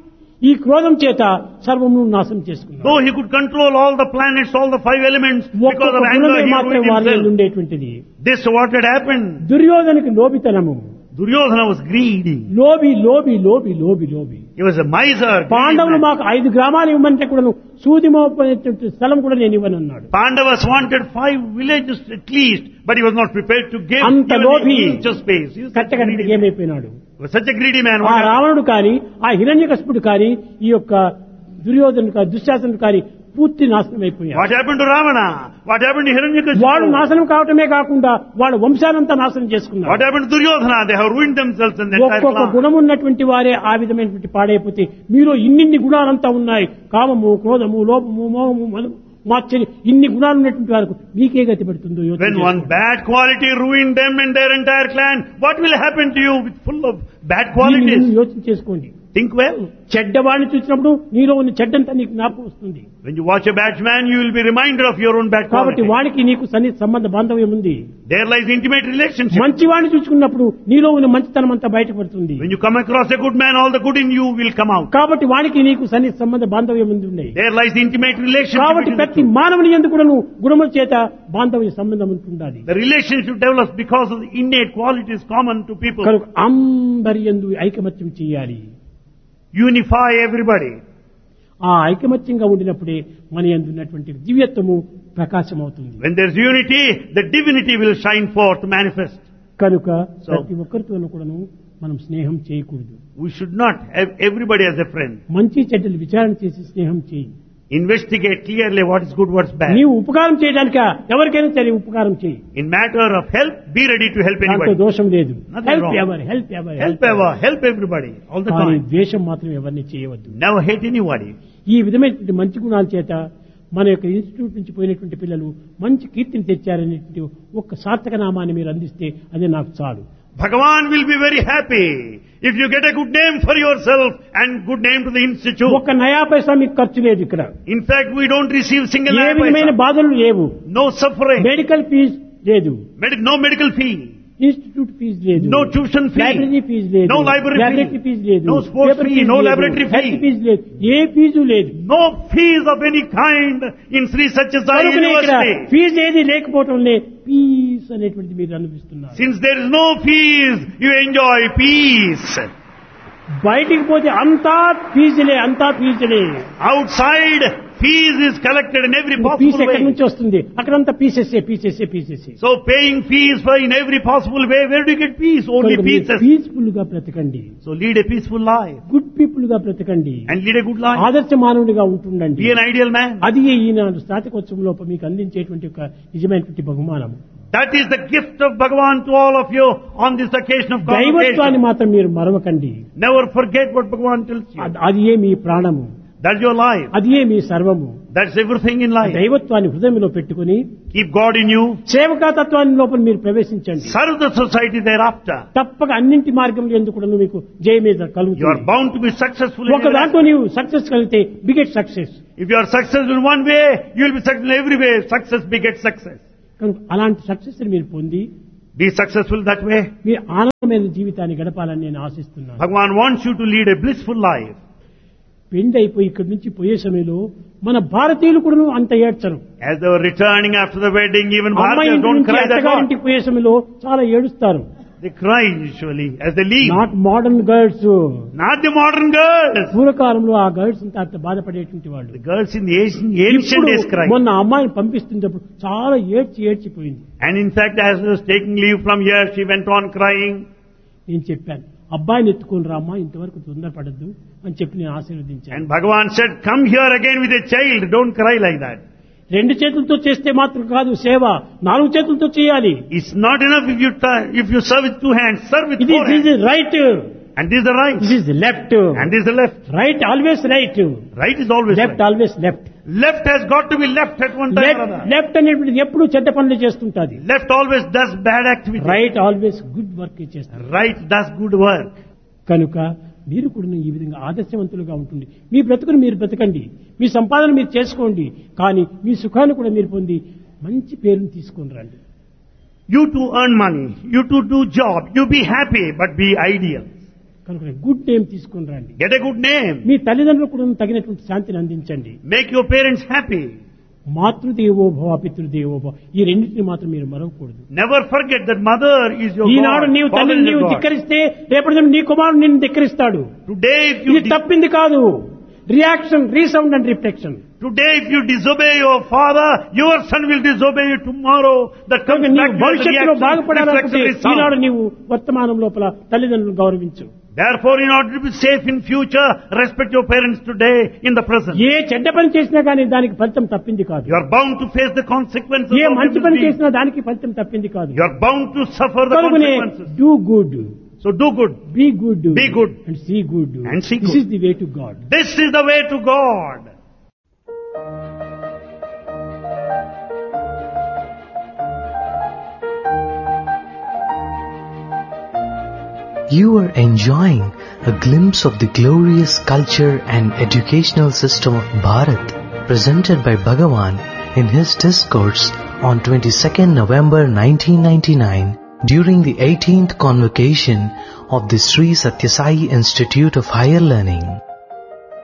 ఈ క్రోధం చేత సర్వమును నాశనం చేసుకున్నాడు. Though he could control all the planets, all the five elements, because ఒక్కొక్క of anger గుణమే he మాత్రం ruined వారిలో himself. ఉండేటువంటిది. This what had happened. దుర్యోధనకి లోబితనము. Duryodhana was greedy. లోబి లోబి లోబి లోబి లోబి He was a miser. greedy పాండవులు man. మాకు ఐదు గ్రామాలు ఇవ్వమంటే కూడా సూది మోపనేటువంటి స్థలం కూడా నేను ఇవ్వను అన్నాడు. Pandavas wanted five villages at least, but he was not prepared to give అంత even లోభి an inch of space. He was such a కట్టకట్టకి greedy man. ఏమైపోయినాడు. He was such a greedy man. ఆ What happened? రావణుడు కాని, ఆ హిరణ్యకశిపుడు కాని, ఈ యొక్క దుర్యోధనుడు కాని, దుశ్శాసనుడు కాని పూర్తి నాశనం అయిపోయాడు. What happened to Ravana? What happened to Hiranyakasipu? వాడు నాశనం కావటమే కాకుండా వాళ్ళ వంశానంతా నాశనం చేసుకున్నాడు. What happened to Duryodhana? They have ruined themselves and the entire ఒక్కొక్క clan. గుణం ఉన్నటువంటి వారే ఆ విధమైనటువంటి పాడైపోతే మీరు ఇన్నిన్ని గుణాలంతా ఉన్నాయి, కామము, క్రోధము, లోపము, మోహము, మదము, మాత్సర్యం, ఇన్ని గుణాలు ఉన్నటువంటి వారికి మీకే గతి పెడుతుందో యోచన When one చేసుకోండి. bad quality ruined them and their entire clan, what will happen to you with full of bad దీన్ని qualities? మీరు యోచన చేసుకోండి. Think well. చెడ్డవాడిని చూసినప్పుడు నీలో ఉన్న చెడ్డంతా నీకు జ్ఞాపకం వస్తుంది. When you watch a bad man, you will be reminded of your own bad కాబట్టి quality. వాడికి నీకు సన్నిహిత సంబంధ బాంధవ్యం ఉంది. There lies intimate relationship. మంచివాడిని చూసుకున్నప్పుడు నీలో ఉన్న మంచితనం అంతా బయటపడుతుంది. When you come across a good man, all the good in you will come out. కాబట్టి వాడికి నీకు సన్నిహిత సంబంధ బాంధవ్యం ఉంది ఉన్నాయి. There lies intimate relationship. కాబట్టి between the ప్రతి two. మానవుని ఎందుకు కూడా నువ్వు గుణముల చేత బాంధవ్య సంబంధం ఉంటుండాలి. The relationship develops because of the innate qualities common to people. కనుక అందరి యందు ఐకమత్యం చేయాలి. Unify everybody. ఆ ఐకమత్యంగా ఉండినప్పుడే మన యందు ఉన్నటువంటి దివ్యత్వము ప్రకాశం అవుతుంది. When there's unity, the divinity will shine forth, manifest. కనుక So- ప్రతి ఒక్కరితోనూ కూడాను మనం స్నేహం చేయకూడదు. We should not have everybody as a friend. మంచి చెడ్డలు విచారణ చేసి స్నేహం చేయి. Investigate clearly what is good, what's bad. నీవు ఉపకారం చేయడానిక ఎవరికైనా సరే ఉపకారం చేయి, In matter of help, be ready to help దాంతో anybody. దోషం లేదు. Nothing help wrong. Ever help ever Help ever, help everybody, all the కానీ time. ద్వేషం మాత్రం ఎవరిని చేయవద్దు. Never hate anybody. ఈ విధమైనటువంటి మంచి గుణాల చేత మన యొక్క ఇన్స్టిట్యూట్ నుంచి పోయినటువంటి పిల్లలు మంచి కీర్తిని తెచ్చారనేటువంటి ఒక్క సార్థక నామాన్ని మీరు అందిస్తే అదే నాకు చాలు. Bhagavan will be very happy if you get a good name for yourself and good name to the institute. ఒక్క నయా పైసా మీకు ఖర్చు లేదు ఇక్కడ. In fact, we don't receive single A naya విధమైన paisa. బాధలు లేవు. No suffering. మెడికల్ ఫీజు లేదు, Medi- no medical fee. Institute fee లేదు, No tuition fee. Library fee లేదు, No library fee. Laboratory fee లేదు, No sports paper fee, fee no లేదు, laboratory fee. Health fee లేదు, ఏ fee లేదు. No fees of any kind in Sri Satyasai కనుకనే ఇక్కడ University. Fee ఏది లేకపోవటంలే piece అనేటువంటిది మీరు అనిపిస్తున్నారు. Since there is no fees, you enjoy peace. బయటికి పోతే అంతా ఫీజులే, అంతా ఫీజులే. Outside, fees is collected in every fee possible ఎక్కడి way. నుంచి వస్తుంది? అక్కడంతా పీసెస్సే పీసెస్సే పీసెస్సే. So paying fees for in every possible way, where do you get peace? Only pieces. Peaceful గా బ్రతకండి, So lead a peaceful life good people గా బ్రతకండి, and lead a good life. ఆదర్శ మానవుడిగా ఉంటుండండి. Be an ideal man. అది ఈనాడు స్నాతకోత్సవం లోపల మీకు అందించేటువంటి ఒక నిజమైనటువంటి బహుమానం. That is the gift of Bhagavan to all of you on this occasion of దైవత్వాన్ని convocation. మాత్రం మీరు మరవకండి. Never forget what Bhagavan tells you. అద్- అది ఏ మీ ప్రాణము, That's your life. అది ఏ మీ సర్వము. That's everything in life. దైవత్వాన్ని హృదయంలో పెట్టుకుని Keep God in you. సేవకాతత్వాన్ని లోపల మీరు ప్రవేశించండి. Serve the society thereafter. తప్పక అన్నింటి మార్గంలో ఎందుకు కూడా మీకు జయమేద You are కలుగుతుంది. bound to be successful in ఒక your దాంట్లో life. నీవు సక్సెస్ కలిగితే beget success. If you are successful in one way, you will be successful in every way. Success begets success. కనుక అలాంటి సక్సెస్ మీరు పొంది Be successful that way. మీ ఆనందమైన జీవితాన్ని గడపాలని నేను ఆశిస్తున్నాను. Bhagavan wants you to lead a blissful life. పెండి అయిపోయి ఇక్కడి నుంచి పోయే సమయంలో మన భారతీయులు కూడా అంత ఏడ్చరు. As they were returning after the wedding, even అమ్మాయి Bharatians ఇంటి don't నుంచి cry that much. అత్తగారింటికి పోయే సమయంలో చాలా ఏడుస్తారు. They cry usually as they leave. Not modern girls. Not the modern girls. పూర్వకాలంలో ఆ గర్ల్స్ అంతా అంత బాధపడేటువంటి వాళ్ళు. The girls in the ancient, ancient ఇప్పుడు days cry. మొన్న అమ్మాయిని పంపిస్తున్నప్పుడు చాలా ఏడ్చి ఏడ్చిపోయింది. And in fact, as she was taking leave from here, she went on crying. నేను చెప్పాను, అబ్బాయిని ఎత్తుకొని రామ్మా, ఇంతవరకు తొందరపడద్దు అని చెప్పి నేను ఆశీర్వదించాను. And Bhagavan said, come here again with a child. Don't cry like that. రెండు చేతులతో చేస్తే మాత్రం కాదు సేవ, నాలుగు చేతులతో చేయాలి. It's not enough if you t- if you serve with two hands. Serve with ఇది four hands. Is right, And this is the right. This is left. And this is the left. Right always right, Right is always left right. Always left. Left has got to be left at one time or left another. Left అనేటువంటిది ఎప్పుడు చెడ్డ పనులు చేస్తుంటది. Left always does bad activity. Right always good work చేస్తుంది. Right does good work. కనుక మీరు కూడా ఈ విధంగా ఆదర్శవంతులుగా ఉంటుంది. మీ బ్రతుకును మీరు బ్రతకండి, మీ సంపాదన మీరు చేసుకోండి, కానీ మీ సుఖాన్ని కూడా మీరు పొంది మంచి పేరును తీసుకొని రండి. You to earn money. You to do job. You be happy, but be ideal. కనుక గుడ్ నేమ్ తీసుకొని రండి. Get a good name. మీ తల్లిదండ్రులకు కూడా తగినటువంటి శాంతిని అందించండి. Make your parents happy. మాతృదేవో భవ పితృదేవో భవ, ఈ రెండింటిని మాత్రం మీరు మరవకూడదు. Never forget that mother is your Eenadu God. నీవు Father తల్లిని is నీవు your God. ధిక్కరిస్తే రేపటి నీ కుమారుడు నిన్ను ధిక్కరిస్తాడు. Today if ఇది you di- తప్పింది కాదు. Reaction, resound and reflection. today if you disobey your father, your son will disobey you tomorrow. That comes కనుక back నీవు to you as a భవిష్యత్తులో reaction, బాగుపడాలనుకుంటే reflection, ఈనాడు resound. నీవు వర్తమానం లోపల తల్లిదండ్రులను గౌరవించు. Therefore, in order to be safe in future, respect your parents today in the present. ఏ చెడ్డ పని చేసినా కానీ దానికి ఫలితం తప్పింది కాదు. You are bound to face the consequences A of మంచి your పని misdeeds. చేసినా దానికి ఫలితం తప్పింది కాదు. You are bound to suffer the కనుకనే consequences. Do good, So do good. Be good, Be good. And see good. And see this good. Is the way to God. This is the way to God. You are enjoying a glimpse of the glorious culture and educational system of Bharat presented by Bhagavan in his discourse on twenty-second November nineteen ninety-nine during the eighteenth convocation of the Sri Satyasai Institute of Higher Learning.